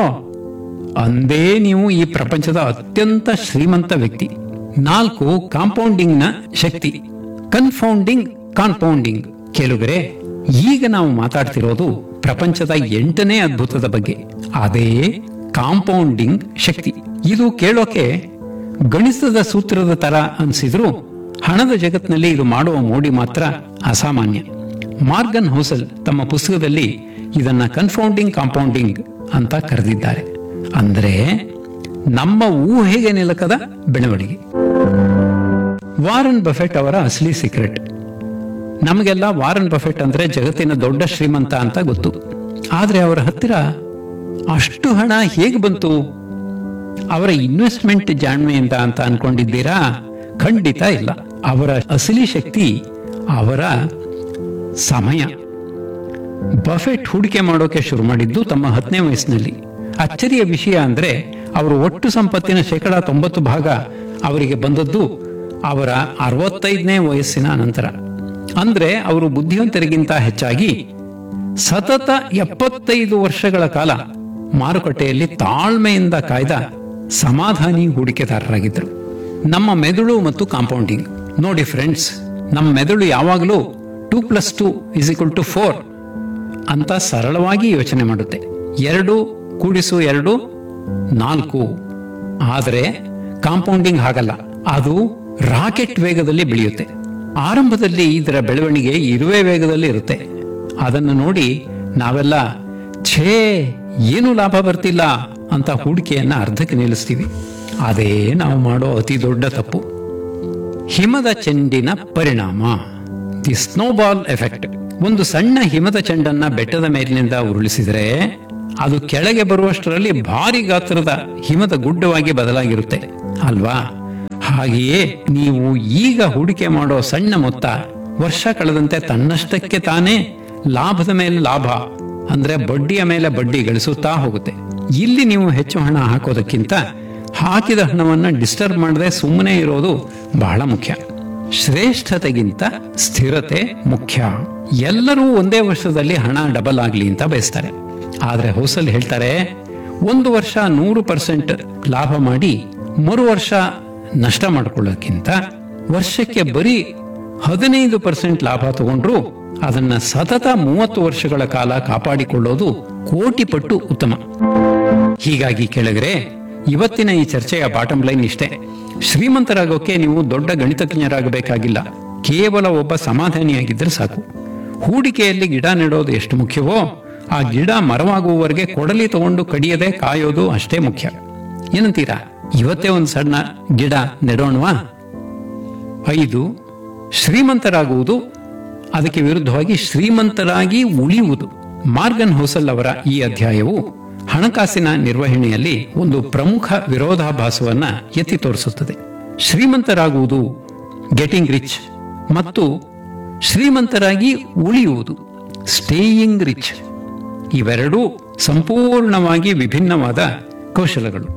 ಅಂದೇ ನೀವು ಈ ಪ್ರಪಂಚದ ಅತ್ಯಂತ ಶ್ರೀಮಂತ ವ್ಯಕ್ತಿ. 4 ಕಾಂಪೌಂಡಿಂಗ್ ನ ಶಕ್ತಿ, ಕನ್ಫೌಂಡಿಂಗ್, ಕಾಂಪೌಂಡಿಂಗ್. ಕೇಳುಗರೆ, ಈಗ ನಾವು ಮಾತಾಡ್ತಿರೋದು ಪ್ರಪಂಚದ 8ನೇ ಅದ್ಭುತದ ಬಗ್ಗೆ, ಅದೇ ಕಾಂಪೌಂಡಿಂಗ್ ಶಕ್ತಿ. ಇದು ಕೇಳೋಕೆ ಗಣಿತದ ಸೂತ್ರದ ತರ ಅನ್ಸಿದ್ರು ಹಣದ ಜಗತ್ತಿನಲ್ಲಿ ಇದು ಮಾಡುವ ಮೋಡಿ ಮಾತ್ರ ಅಸಾಮಾನ್ಯ. ಮಾರ್ಗನ್ ಹೌಸಲ್ ತಮ್ಮ ಪುಸ್ತಕದಲ್ಲಿ ಇದನ್ನ ಕನ್ಫೌಂಡಿಂಗ್ ಕಾಂಪೌಂಡಿಂಗ್ ಅಂತ ಕರೆದಿದ್ದಾರೆ. ಅಂದ್ರೆ ನಮ್ಮ ಊಹೆಗೆ ನಿಲಕದ ಬೆಳವಣಿಗೆ. ವಾರನ್ ಬಫೆಟ್ ಅವರ ಅಸಲಿ ಸೀಕ್ರೆಟ್. ನಮಗೆಲ್ಲ ವಾರನ್ ಬಫೆಟ್ ಅಂದ್ರೆ ಜಗತ್ತಿನ ದೊಡ್ಡ ಶ್ರೀಮಂತ ಅಂತ ಗೊತ್ತು. ಆದ್ರೆ ಅವರ ಹತ್ತಿರ ಅಷ್ಟು ಹಣ ಹೇಗೆ ಬಂತು? ಅವರ ಇನ್ವೆಸ್ಟ್ಮೆಂಟ್ ಜಾಣ್ಮೆಯಿಂದ ಅಂತ ಅನ್ಕೊಂಡಿದ್ದೀರಾ? ಖಂಡಿತ ಇಲ್ಲ. ಅವರ ಅಸಲಿ ಶಕ್ತಿ ಅವರ ಸಮಯ. ಬಫೆಟ್ ಹೂಡಿಕೆ ಮಾಡೋಕೆ ಶುರು ಮಾಡಿದ್ದು ತಮ್ಮ 10ನೇ ವಯಸ್ಸಿನಲ್ಲಿ. ಅಚ್ಚರಿಯ ವಿಷಯ ಅಂದ್ರೆ ಅವರು ಒಟ್ಟು ಸಂಪತ್ತಿನ 90% ಅವರಿಗೆ ಬಂದದ್ದು ಅವರ 65ನೇ ವಯಸ್ಸಿನ ನಂತರ. ಅಂದ್ರೆ ಅವರು ಬುದ್ಧಿವಂತರಿಗಿಂತ ಹೆಚ್ಚಾಗಿ ಸತತ 75 ವರ್ಷಗಳ ಕಾಲ ಮಾರುಕಟ್ಟೆಯಲ್ಲಿ ತಾಳ್ಮೆಯಿಂದ ಕಾಯ್ದ ಸಮಾಧಾನಿ ಹೂಡಿಕೆದಾರರಾಗಿದ್ದರು. ನಮ್ಮ ಮೆದುಳು ಮತ್ತು ಕಾಂಪೌಂಡಿಂಗ್ ನೋಡಿ ಫ್ರೆಂಡ್ಸ್, ನಮ್ಮ ಮೆದುಳು ಯಾವಾಗಲೂ 2 + 2 = 4 ಅಂತ ಸರಳವಾಗಿ ಯೋಚನೆ ಮಾಡುತ್ತೆ. 2 + 2 4. ಆದರೆ ಕಾಂಪೌಂಡಿಂಗ್ ಹಾಗಲ್ಲ, ಅದು ರಾಕೆಟ್ ವೇಗದಲ್ಲಿ ಬೆಳೆಯುತ್ತೆ. ಆರಂಭದಲ್ಲಿ ಇದರ ಬೆಳವಣಿಗೆ ಇರುವೆ ವೇಗದಲ್ಲಿ ಇರುತ್ತೆ. ಅದನ್ನು ನೋಡಿ ನಾವೆಲ್ಲ ಛೇ ಏನು ಲಾಭ ಬರ್ತಿಲ್ಲ ಅಂತ ಹೂಡಿಕೆಯನ್ನ ಅರ್ಧಕ್ಕೆ ನಿಲ್ಲಿಸ್ತೀವಿ. ಅದೇ ನಾವು ಮಾಡೋ ಅತಿ ದೊಡ್ಡ ತಪ್ಪು. ಹಿಮದ ಚೆಂಡಿನ ಪರಿಣಾಮ, ದಿ ಸ್ನೋಬಾಲ್ ಎಫೆಕ್ಟ್. ಒಂದು ಸಣ್ಣ ಹಿಮದ ಚೆಂಡನ್ನ ಬೆಟ್ಟದ ಮೇಲಿನಿಂದ ಉರುಳಿಸಿದರೆ ಅದು ಕೆಳಗೆ ಬರುವಷ್ಟರಲ್ಲಿ ಭಾರಿ ಗಾತ್ರದ ಹಿಮದ ಗುಡ್ಡವಾಗಿ ಬದಲಾಗಿರುತ್ತೆ ಅಲ್ವಾ? ಹಾಗೆಯೇ ನೀವು ಈಗ ಹೂಡಿಕೆ ಮಾಡೋ ಸಣ್ಣ ಮೊತ್ತ ವರ್ಷ ಕಳೆದಂತೆ ತನ್ನಷ್ಟಕ್ಕೆ ತಾನೇ ಲಾಭದ ಮೇಲೆ ಲಾಭ ಅಂದ್ರೆ ಬಡ್ಡಿಯ ಮೇಲೆ ಬಡ್ಡಿ ಗಳಿಸುತ್ತಾ ಹೋಗುತ್ತೆ. ಇಲ್ಲಿ ನೀವು ಹೆಚ್ಚು ಹಣ ಹಾಕೋದಕ್ಕಿಂತ ಹಾಕಿದ ಹಣವನ್ನ ಡಿಸ್ಟರ್ಬ್ ಮಾಡದೆ ಸುಮ್ಮನೆ ಇರೋದು ಬಹಳ ಮುಖ್ಯ. ಶ್ರೇಷ್ಠತೆಗಿಂತ ಸ್ಥಿರತೆ ಮುಖ್ಯ. ಎಲ್ಲರೂ ಒಂದೇ ವರ್ಷದಲ್ಲಿ ಹಣ ಡಬಲ್ ಆಗ್ಲಿ ಅಂತ ಬಯಸ್ತಾರೆ. ಆದ್ರೆ ಹೌಸಲ್ ಹೇಳ್ತಾರೆ, 1 ವರ್ಷ 100% ಲಾಭ ಮಾಡಿ ಮರು ವರ್ಷ ನಷ್ಟ ಮಾಡಿಕೊಳ್ಳೋಕ್ಕಿಂತ ವರ್ಷಕ್ಕೆ ಬರೀ 15% ಲಾಭ ತಗೊಂಡ್ರು ಅದನ್ನ ಸತತ 30 ವರ್ಷಗಳ ಕಾಲ ಕಾಪಾಡಿಕೊಳ್ಳೋದು ಕೋಟಿ ಪಟ್ಟು ಉತ್ತಮ. ಹೀಗಾಗಿ ಕೆಳಗರೆ ಇವತ್ತಿನ ಈ ಚರ್ಚೆಯ ಬಾಟಮ್ ಲೈನ್ ಇಷ್ಟೇ. ಶ್ರೀಮಂತರಾಗೋಕೆ ನೀವು ದೊಡ್ಡ ಗಣಿತಜ್ಞರಾಗಬೇಕಾಗಿಲ್ಲ, ಕೇವಲ ಒಬ್ಬ ಸಮಾಧಾನಿಯಾಗಿದ್ದರೆ ಸಾಕು. ಹೂಡಿಕೆಯಲ್ಲಿ ಗಿಡ ನೆಡೋದು ಎಷ್ಟು ಮುಖ್ಯವೋ ಆ ಗಿಡ ಮರವಾಗುವವರೆಗೆ ಕೊಡಲಿ ತಗೊಂಡು ಕಡಿಯದೆ ಕಾಯೋದು ಅಷ್ಟೇ ಮುಖ್ಯ. ಏನಂತೀರಾ? ಇವತ್ತೇ ಒಂದು ಸಣ್ಣ ಗಿಡ ನೆಡೋಣವಾ? 5. ಶ್ರೀಮಂತರಾಗುವುದು ಅದಕ್ಕೆ ವಿರುದ್ಧವಾಗಿ ಶ್ರೀಮಂತರಾಗಿ ಉಳಿಯುವುದು. ಮಾರ್ಗನ್ ಹೌಸಲ್ ಅವರ ಈ ಅಧ್ಯಾಯವು ಹಣಕಾಸಿನ ನಿರ್ವಹಣೆಯಲ್ಲಿ ಒಂದು ಪ್ರಮುಖ ವಿರೋಧಾಭಾಸವನ್ನ ಎತ್ತಿ ತೋರಿಸುತ್ತದೆ. ಶ್ರೀಮಂತರಾಗುವುದು ಗೆಟಿಂಗ್ ರಿಚ್ ಮತ್ತು ಶ್ರೀಮಂತರಾಗಿ ಉಳಿಯುವುದು ಸ್ಟೇಯಿಂಗ್ ರಿಚ್ ಇವೆರಡೂ ಸಂಪೂರ್ಣವಾಗಿ ವಿಭಿನ್ನವಾದ ಕೌಶಲಗಳು,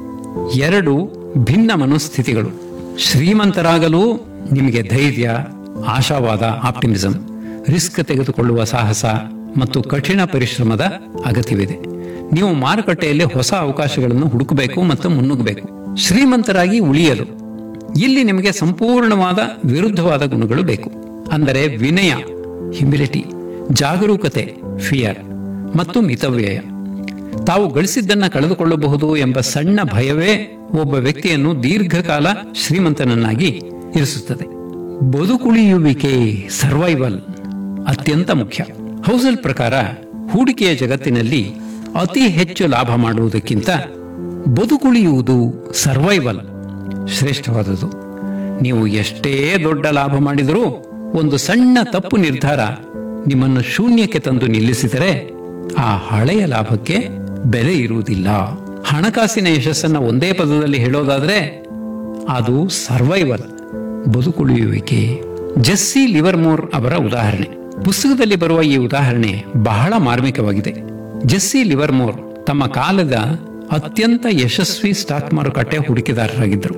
ಎರಡು ಭಿನ್ನ ಮನೋಸ್ಥಿತಿಗಳು. ಶ್ರೀಮಂತರಾಗಲು ನಿಮಗೆ ಧೈರ್ಯ, ಆಶಾವಾದ, ಆಪ್ಟಿಮಿಸಂ, ರಿಸ್ಕ್ ತೆಗೆದುಕೊಳ್ಳುವ ಸಾಹಸ ಮತ್ತು ಕಠಿಣ ಪರಿಶ್ರಮದ ಅಗತ್ಯವಿದೆ. ನೀವು ಮಾರುಕಟ್ಟೆಯಲ್ಲಿ ಹೊಸ ಅವಕಾಶಗಳನ್ನು ಹುಡುಕಬೇಕು ಮತ್ತು ಮುನ್ನುಗ್ಗಬೇಕು. ಶ್ರೀಮಂತರಾಗಿ ಉಳಿಯಲು ಇಲ್ಲಿ ನಿಮಗೆ ಸಂಪೂರ್ಣವಾದ ವಿರುದ್ಧವಾದ ಗುಣಗಳು ಬೇಕು. ಅಂದರೆ ವಿನಯ, ಹ್ಯುಮಿಲಿಟಿ, ಜಾಗರೂಕತೆ, ಫಿಯರ್ ಮತ್ತು ಮಿತವ್ಯಯ. ತಾವು ಗಳಿಸಿದ್ದನ್ನ ಕಳೆದುಕೊಳ್ಳಬಹುದು ಎಂಬ ಸಣ್ಣ ಭಯವೇ ಒಬ್ಬ ವ್ಯಕ್ತಿಯನ್ನು ದೀರ್ಘಕಾಲ ಶ್ರೀಮಂತನನ್ನಾಗಿ ಇರಿಸುತ್ತದೆ. ಬದುಕುಳಿಯುವಿಕೆ, ಸರ್ವೈವಲ್ ಅತ್ಯಂತ ಮುಖ್ಯ. ಹೌಸಲ್ ಪ್ರಕಾರ ಹೂಡಿಕೆಯ ಜಗತ್ತಿನಲ್ಲಿ ಅತಿ ಹೆಚ್ಚು ಲಾಭ ಮಾಡುವುದಕ್ಕಿಂತ ಬದುಕುಳಿಯುವುದು, ಸರ್ವೈವಲ್ ಶ್ರೇಷ್ಠವಾದುದು. ನೀವು ಎಷ್ಟೇ ದೊಡ್ಡ ಲಾಭ ಮಾಡಿದರೂ ಒಂದು ಸಣ್ಣ ತಪ್ಪು ನಿರ್ಧಾರ ನಿಮ್ಮನ್ನು ಶೂನ್ಯಕ್ಕೆ ತಂದು ನಿಲ್ಲಿಸಿದರೆ ಆ ಹಳೆಯ ಲಾಭಕ್ಕೆ ಬೆಲೆ ಇರುವುದಿಲ್ಲ. ಹಣಕಾಸಿನ ಯಶಸ್ಸನ್ನ ಒಂದೇ ಪದದಲ್ಲಿ ಹೇಳೋದಾದ್ರೆ ಅದು ಸರ್ವೈವಲ್, ಬದುಕುಳಿಯುವಿಕೆ. ಜೆಸ್ಸಿ ಲಿವರ್ಮೋರ್ ಅವರ ಉದಾಹರಣೆ. ಪುಸ್ತಕದಲ್ಲಿ ಬರುವ ಈ ಉದಾಹರಣೆ ಬಹಳ ಮಾರ್ಮಿಕವಾಗಿದೆ. ಜೆಸ್ಸಿ ಲಿವರ್ಮೋರ್ ತಮ್ಮ ಕಾಲದ ಅತ್ಯಂತ ಯಶಸ್ವಿ ಸ್ಟಾಕ್ ಮಾರುಕಟ್ಟೆ ಹೂಡಿಕೆದಾರರಾಗಿದ್ದರು.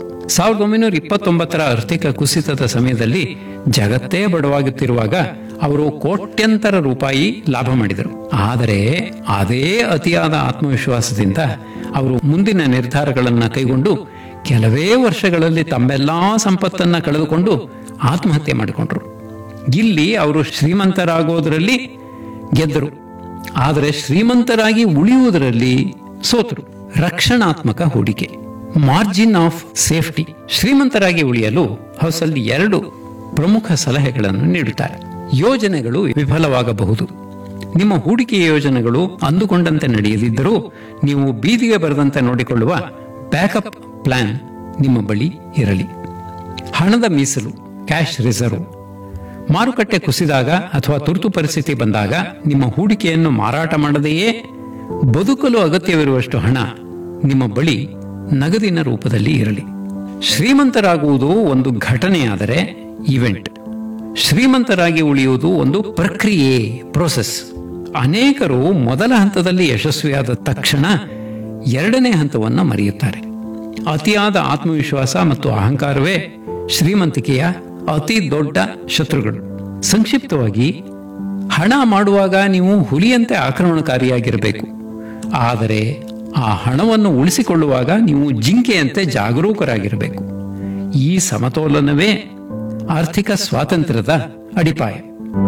1929ರ ಆರ್ಥಿಕ ಕುಸಿತದ ಸಮಯದಲ್ಲಿ ಜಗತ್ತೇ ಬಡವಾಗುತ್ತಿರುವಾಗ ಅವರು ಕೋಟ್ಯಂತರ ರೂಪಾಯಿ ಲಾಭ ಮಾಡಿದರು. ಆದರೆ ಅದೇ ಅತಿಯಾದ ಆತ್ಮವಿಶ್ವಾಸದಿಂದ ಅವರು ಮುಂದಿನ ನಿರ್ಧಾರಗಳನ್ನು ಕೈಗೊಂಡು ಕೆಲವೇ ವರ್ಷಗಳಲ್ಲಿ ತಮ್ಮೆಲ್ಲಾ ಸಂಪತ್ತನ್ನ ಕಳೆದುಕೊಂಡು ಆತ್ಮಹತ್ಯೆ ಮಾಡಿಕೊಂಡ್ರು. ಇಲ್ಲಿ ಅವರು ಶ್ರೀಮಂತರಾಗೋದರಲ್ಲಿ ಗೆದ್ದರು, ಆದರೆ ಶ್ರೀಮಂತರಾಗಿ ಉಳಿಯುವುದರಲ್ಲಿ ಸೋತರು. ರಕ್ಷಣಾತ್ಮಕ ಹೂಡಿಕೆ, ಮಾರ್ಜಿನ್ ಆಫ್ ಸೇಫ್ಟಿ. ಶ್ರೀಮಂತರಾಗಿ ಉಳಿಯಲು ಹೌಸಲ್ 2 ಪ್ರಮುಖ ಸಲಹೆಗಳನ್ನು ನೀಡುತ್ತಾರೆ. ಯೋಜನೆಗಳು ವಿಫಲವಾಗಬಹುದು. ನಿಮ್ಮ ಹೂಡಿಕೆಯ ಯೋಜನೆಗಳು ಅಂದುಕೊಂಡಂತೆ ನಡೆಯದಿದ್ದರೂ ನೀವು ಬೀದಿಗೆ ಬರದಂತೆ ನೋಡಿಕೊಳ್ಳುವ ಬ್ಯಾಕಪ್ ಪ್ಲಾನ್ ನಿಮ್ಮ ಬಳಿ ಇರಲಿ. ಹಣದ ಮೀಸಲು, ಕ್ಯಾಶ್ ರಿಸರ್ವ್. ಮಾರುಕಟ್ಟೆ ಕುಸಿದಾಗ ಅಥವಾ ತುರ್ತು ಪರಿಸ್ಥಿತಿ ಬಂದಾಗ ನಿಮ್ಮ ಹೂಡಿಕೆಯನ್ನು ಮಾರಾಟ ಮಾಡದೆಯೇ ಬದುಕಲು ಅಗತ್ಯವಿರುವಷ್ಟು ಹಣ ನಿಮ್ಮ ಬಳಿ ನಗದಿನ ರೂಪದಲ್ಲಿ ಇರಲಿ. ಶ್ರೀಮಂತರಾಗುವುದು ಒಂದು ಘಟನೆಯಾದರೆ ಇವೆಂಟ್, ಶ್ರೀಮಂತರಾಗಿ ಉಳಿಯುವುದು ಒಂದು ಪ್ರಕ್ರಿಯೆ, ಪ್ರೋಸೆಸ್. ಅನೇಕರು ಮೊದಲ ಹಂತದಲ್ಲಿ ಯಶಸ್ವಿಯಾದ ತಕ್ಷಣ ಎರಡನೇ ಹಂತವನ್ನು ಮರೆಯುತ್ತಾರೆ. ಅತಿಯಾದ ಆತ್ಮವಿಶ್ವಾಸ ಮತ್ತು ಅಹಂಕಾರವೇ ಶ್ರೀಮಂತಿಕೆಯ ಅತಿ ದೊಡ್ಡ ಶತ್ರುಗಳು. ಸಂಕ್ಷಿಪ್ತವಾಗಿ, ಹಣ ಮಾಡುವಾಗ ನೀವು ಹುಲಿಯಂತೆ ಆಕ್ರಮಣಕಾರಿಯಾಗಿರಬೇಕು, ಆದರೆ ಆ ಹಣವನ್ನು ಉಳಿಸಿಕೊಳ್ಳುವಾಗ ನೀವು ಜಿಂಕೆಯಂತೆ ಜಾಗರೂಕರಾಗಿರಬೇಕು. ಈ ಸಮತೋಲನವೇ ಆರ್ಥಿಕ ಸ್ವಾತಂತ್ರ್ಯದ ಅಡಿಪಾಯ.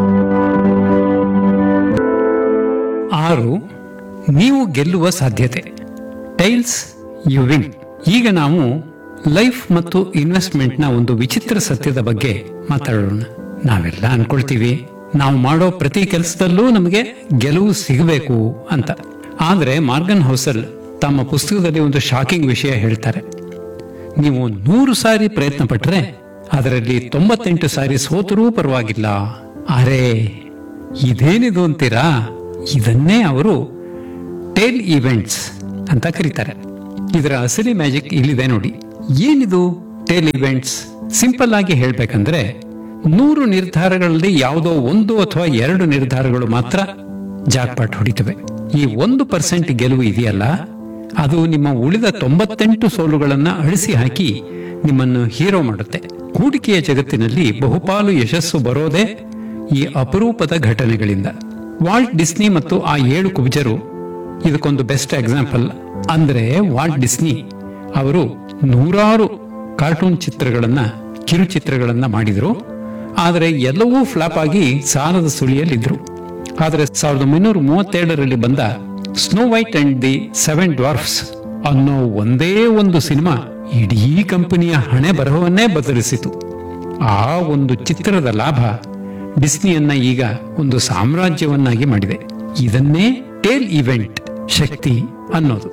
6. ನೀವು ಗೆಲ್ಲುವ ಸಾಧ್ಯತೆ. Tiles you win. ಈಗ ನಾವು ಲೈಫ್ ಮತ್ತು ಇನ್ವೆಸ್ಟ್ಮೆಂಟ್ನ ಒಂದು ವಿಚಿತ್ರ ಸತ್ಯದ ಬಗ್ಗೆ ಮಾತಾಡೋಣ. ನಾವೆಲ್ಲ ಅನ್ಕೊಳ್ತೀವಿ ನಾವು ಮಾಡೋ ಪ್ರತಿ ಕೆಲಸದಲ್ಲೂ ನಮಗೆ ಗೆಲುವು ಸಿಗಬೇಕು ಅಂತ. ಆದರೆ ಮಾರ್ಗನ್ ಹೌಸಲ್ ತಮ್ಮ ಪುಸ್ತಕದಲ್ಲಿ ಒಂದು ಶಾಕಿಂಗ್ ವಿಷಯ ಹೇಳ್ತಾರೆ. ನೀವು 100 ಸಾರಿ ಪ್ರಯತ್ನ ಪಟ್ಟರೆ ಅದರಲ್ಲಿ 98 ಸಾರಿ ಸೋತರೂ ಪರವಾಗಿಲ್ಲ. ಅರೆ ಇದೇನಿದು ಅಂತೀರಾ? ಇದನ್ನೇ ಅವರು ಟೇಲ್ ಇವೆಂಟ್ಸ್ ಅಂತ ಕರೀತಾರೆ. ಇದರ ಅಸಲಿ ಮ್ಯಾಜಿಕ್ ಇಲ್ಲಿದೆ ನೋಡಿ. ಏನಿದು ಟೇಲ್ ಇವೆಂಟ್ಸ್? ಸಿಂಪಲ್ ಆಗಿ ಹೇಳ್ಬೇಕಂದ್ರೆ 100 ನಿರ್ಧಾರಗಳಲ್ಲಿ ಯಾವುದೋ 1 ಅಥವಾ 2 ನಿರ್ಧಾರಗಳು ಮಾತ್ರ ಜಾಕ್ಪಾಟ್ ಹೊಡಿತವೆ. ಈ 1% ಗೆಲುವು ಇದೆಯಲ್ಲ, ಅದು ನಿಮ್ಮ ಉಳಿದ 98 ಸೋಲುಗಳನ್ನ ಅಳಿಸಿ ಹಾಕಿ ನಿಮ್ಮನ್ನು ಹೀರೋ ಮಾಡುತ್ತೆ. ಹೂಡಿಕೆಯ ಜಗತ್ತಿನಲ್ಲಿ ಬಹುಪಾಲು ಯಶಸ್ಸು ಬರೋದೇ ಈ ಅಪರೂಪದ ಘಟನೆಗಳಿಂದ. ವಾಲ್ಟ್ ಡಿಸ್ನಿ ಮತ್ತು ಆ 7 ಕುಬ್ಜರು ಇದಕ್ಕೊಂದು ಬೆಸ್ಟ್ ಎಕ್ಸಾಂಪಲ್. ಅಂದ್ರೆ ವಾಲ್ಟ್ ಡಿಸ್ನಿ ಅವರು 100 ಕಾರ್ಟೂನ್ ಚಿತ್ರಗಳನ್ನ, ಕಿರುಚಿತ್ರಗಳನ್ನ ಮಾಡಿದ್ರು. ಆದರೆ ಎಲ್ಲವೂ ಫ್ಲಾಪ್ ಆಗಿ ಸಾಲದ ಸುಳಿಯಲ್ಲಿದ್ರು. ಆದರೆ 1937ರಲ್ಲಿ ಬಂದ ಸ್ನೋ ವೈಟ್ ಅಂಡ್ ದಿ 7 ಡ್ವಾರ್ಫ್ಸ್ ಅನ್ನೋ ಒಂದೇ ಒಂದು ಸಿನಿಮಾ ಇಡೀ ಕಂಪನಿಯ ಹಣೆ ಬರಹವನ್ನೇ ಬದಲಿಸಿತು. ಆ ಒಂದು ಚಿತ್ರದ ಲಾಭ ಡಿಸ್ನಿಯನ್ನ ಈಗ ಒಂದು ಸಾಮ್ರಾಜ್ಯವನ್ನಾಗಿ ಮಾಡಿದೆ. ಇದನ್ನೇ ಟೇಲ್ ಇವೆಂಟ್ ಶಕ್ತಿ ಅನ್ನೋದು.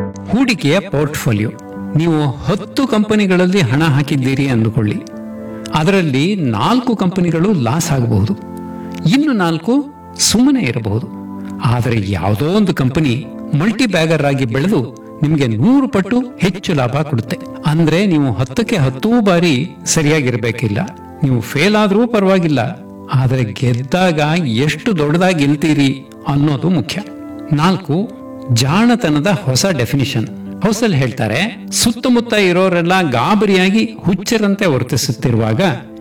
ಹೂಡಿಕೆಯ ಪೋರ್ಟ್ಫೋಲಿಯೋ. ನೀವು 10 ಕಂಪನಿಗಳಲ್ಲಿ ಹಣ ಹಾಕಿದ್ದೀರಿ ಅಂದುಕೊಳ್ಳಿ. ಅದರಲ್ಲಿ 4 ಕಂಪನಿಗಳು ಲಾಸ್ ಆಗಬಹುದು, ಇನ್ನು 4 ಸುಮ್ಮನೆ ಇರಬಹುದು. ಆದರೆ ಯಾವುದೋ ಒಂದು ಕಂಪನಿ ಮಲ್ಟಿ ಬ್ಯಾಗರ್ ಆಗಿ ಬೆಳೆದು ನಿಮಗೆ 100 ಪಟ್ಟು ಹೆಚ್ಚು ಲಾಭ ಕೊಡುತ್ತೆ. ಅಂದ್ರೆ ನೀವು 10ಕ್ಕೆ 10 ಬಾರಿ ಸರಿಯಾಗಿರ್ಬೇಕಿಲ್ಲ. ನೀವು ಫೇಲ್ ಆದ್ರೂ ಪರವಾಗಿಲ್ಲ, ಆದರೆ ಗೆದ್ದಾಗ ಎಷ್ಟು ದೊಡ್ಡದಾಗಿ ಗೆಲ್ತೀರಿ ಅನ್ನೋದು ಮುಖ್ಯ. 4 ಜಾಣತನದ ಹೊಸ ಡೆಫಿನಿಷನ್. ಹೌಸಲ್ ಹೇಳ್ತಾರೆ, ಸುತ್ತಮುತ್ತ ಇರೋರೆಲ್ಲ ಗಾಬರಿಯಾಗಿ ಹುಚ್ಚರಂತೆ ವರ್ತಿಸುತ್ತಿರುವಾಗ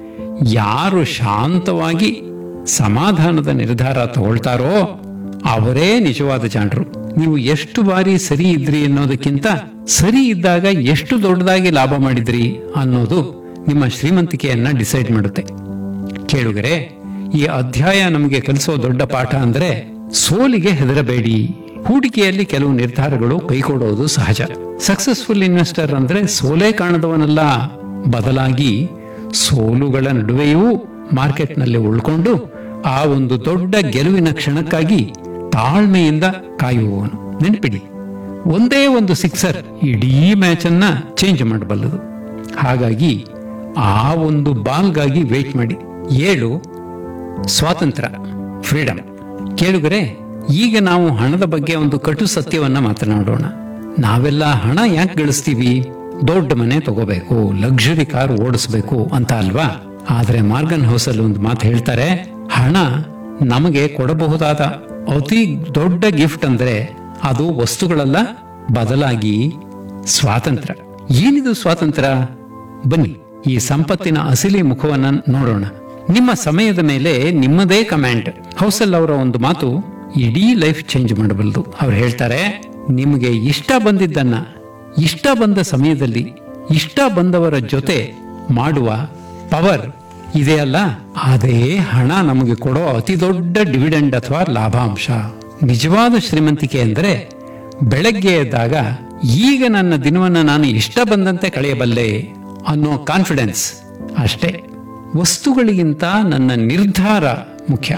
ಯಾರು ಶಾಂತವಾಗಿ ಸಮಾಧಾನದ ನಿರ್ಧಾರ ತಗೊಳ್ತಾರೋ ಅವರೇ ನಿಜವಾದ ಜಾಣರು. ನೀವು ಎಷ್ಟು ಬಾರಿ ಸರಿ ಇದ್ರಿ ಅನ್ನೋದಕ್ಕಿಂತ ಸರಿ ಇದ್ದಾಗ ಎಷ್ಟು ದೊಡ್ಡದಾಗಿ ಲಾಭ ಮಾಡಿದ್ರಿ ಅನ್ನೋದು ನಿಮ್ಮ ಶ್ರೀಮಂತಿಕೆಯನ್ನ ಡಿಸೈಡ್ ಮಾಡುತ್ತೆ. ಕೇಳುಗರೆ, ಈ ಅಧ್ಯಾಯ ನಮಗೆ ಕಲಿಸೋ ದೊಡ್ಡ ಪಾಠ ಅಂದ್ರೆ ಸೋಲಿಗೆ ಹೆದರಬೇಡಿ. ಹೂಡಿಕೆಯಲ್ಲಿ ಕೆಲವು ನಿರ್ಧಾರಗಳು ಕೈಕೊಡೋದು ಸಹಜ. ಸಕ್ಸಸ್ಫುಲ್ ಇನ್ವೆಸ್ಟರ್ ಅಂದ್ರೆ ಸೋಲೇ ಕಾಣದವನಲ್ಲ, ಬದಲಾಗಿ ಸೋಲುಗಳ ನಡುವೆಯೂ ಮಾರ್ಕೆಟ್ನಲ್ಲಿ ಉಳ್ಕೊಂಡು ಆ ಒಂದು ದೊಡ್ಡ ಗೆಲುವಿನ ಕ್ಷಣಕ್ಕಾಗಿ ತಾಳ್ಮೆಯಿಂದ ಕಾಯುವವನು. ನೆನಪಿಡಿ, ಒಂದೇ ಒಂದು ಸಿಕ್ಸರ್ ಇಡೀ ಮ್ಯಾಚ್ ಅನ್ನ ಚೇಂಜ್ ಮಾಡಬಲ್ಲದು. ಹಾಗಾಗಿ ಆ ಒಂದು ಬಾಲ್ಗಾಗಿ ವೇಟ್ ಮಾಡಿ. 7 ಸ್ವಾತಂತ್ರ್ಯ, ಫ್ರೀಡಮ್. ಕೇಳುಗರೆ, ಈಗ ನಾವು ಹಣದ ಬಗ್ಗೆ ಒಂದು ಕಟು ಸತ್ಯವನ್ನ ಮಾತನಾಡೋಣ. ನಾವೆಲ್ಲ ಹಣ ಯಾಕೆ ಗಳಿಸ್ತೀವಿ? ದೊಡ್ಡ ಮನೆ ತಗೋಬೇಕು, ಲಕ್ಸುರಿ ಕಾರ್ ಓಡಿಸ್ಬೇಕು ಅಂತ ಅಲ್ವಾ? ಆದ್ರೆ ಮಾರ್ಗನ್ ಹೌಸಲ್ ಒಂದು ಮಾತು ಹೇಳ್ತಾರೆ, ಹಣ ನಮಗೆ ಕೊಡಬಹುದಾದ ಅತಿ ದೊಡ್ಡ ಗಿಫ್ಟ್ ಅಂದ್ರೆ ಅದು ವಸ್ತುಗಳಲ್ಲ, ಬದಲಾಗಿ ಸ್ವಾತಂತ್ರ್ಯ. ಏನಿದು ಸ್ವಾತಂತ್ರ್ಯ? ಬನ್ನಿ ಈ ಸಂಪತ್ತಿನ ಅಸಲಿ ಮುಖವನ್ನ ನೋಡೋಣ. ನಿಮ್ಮ ಸಮಯದ ಮೇಲೆ ನಿಮ್ಮದೇ ಕಮಾಂಡ್. ಹೌಸಲ್ ಅವರ ಒಂದು ಮಾತು ಇಡೀ ಲೈಫ್ ಚೇಂಜ್ ಮಾಡಬಲ್ಲದು. ಅವ್ರು ಹೇಳ್ತಾರೆ, ನಿಮಗೆ ಇಷ್ಟ ಬಂದಿದ್ದನ್ನ ಇಷ್ಟ ಬಂದ ಸಮಯದಲ್ಲಿ ಇಷ್ಟ ಬಂದವರ ಜೊತೆ ಮಾಡುವ ಪವರ್ ಇದೆಯಲ್ಲ, ಅದೇ ಹಣ ನಮಗೆ ಕೊಡೋ ಅತಿ ದೊಡ್ಡ ಡಿವಿಡೆಂಡ್ ಅಥವಾ ಲಾಭಾಂಶ. ನಿಜವಾದ ಶ್ರೀಮಂತಿಕೆ ಅಂದರೆ ಬೆಳಗ್ಗೆ ಎದ್ದಾಗ ಈಗ ನನ್ನ ದಿನವನ್ನ ನಾನು ಇಷ್ಟ ಬಂದಂತೆ ಕಳೆಯಬಲ್ಲೆ ಅನ್ನೋ ಕಾನ್ಫಿಡೆನ್ಸ್ ಅಷ್ಟೇ. ವಸ್ತುಗಳಿಗಿಂತ ನನ್ನ ನಿರ್ಧಾರ ಮುಖ್ಯ.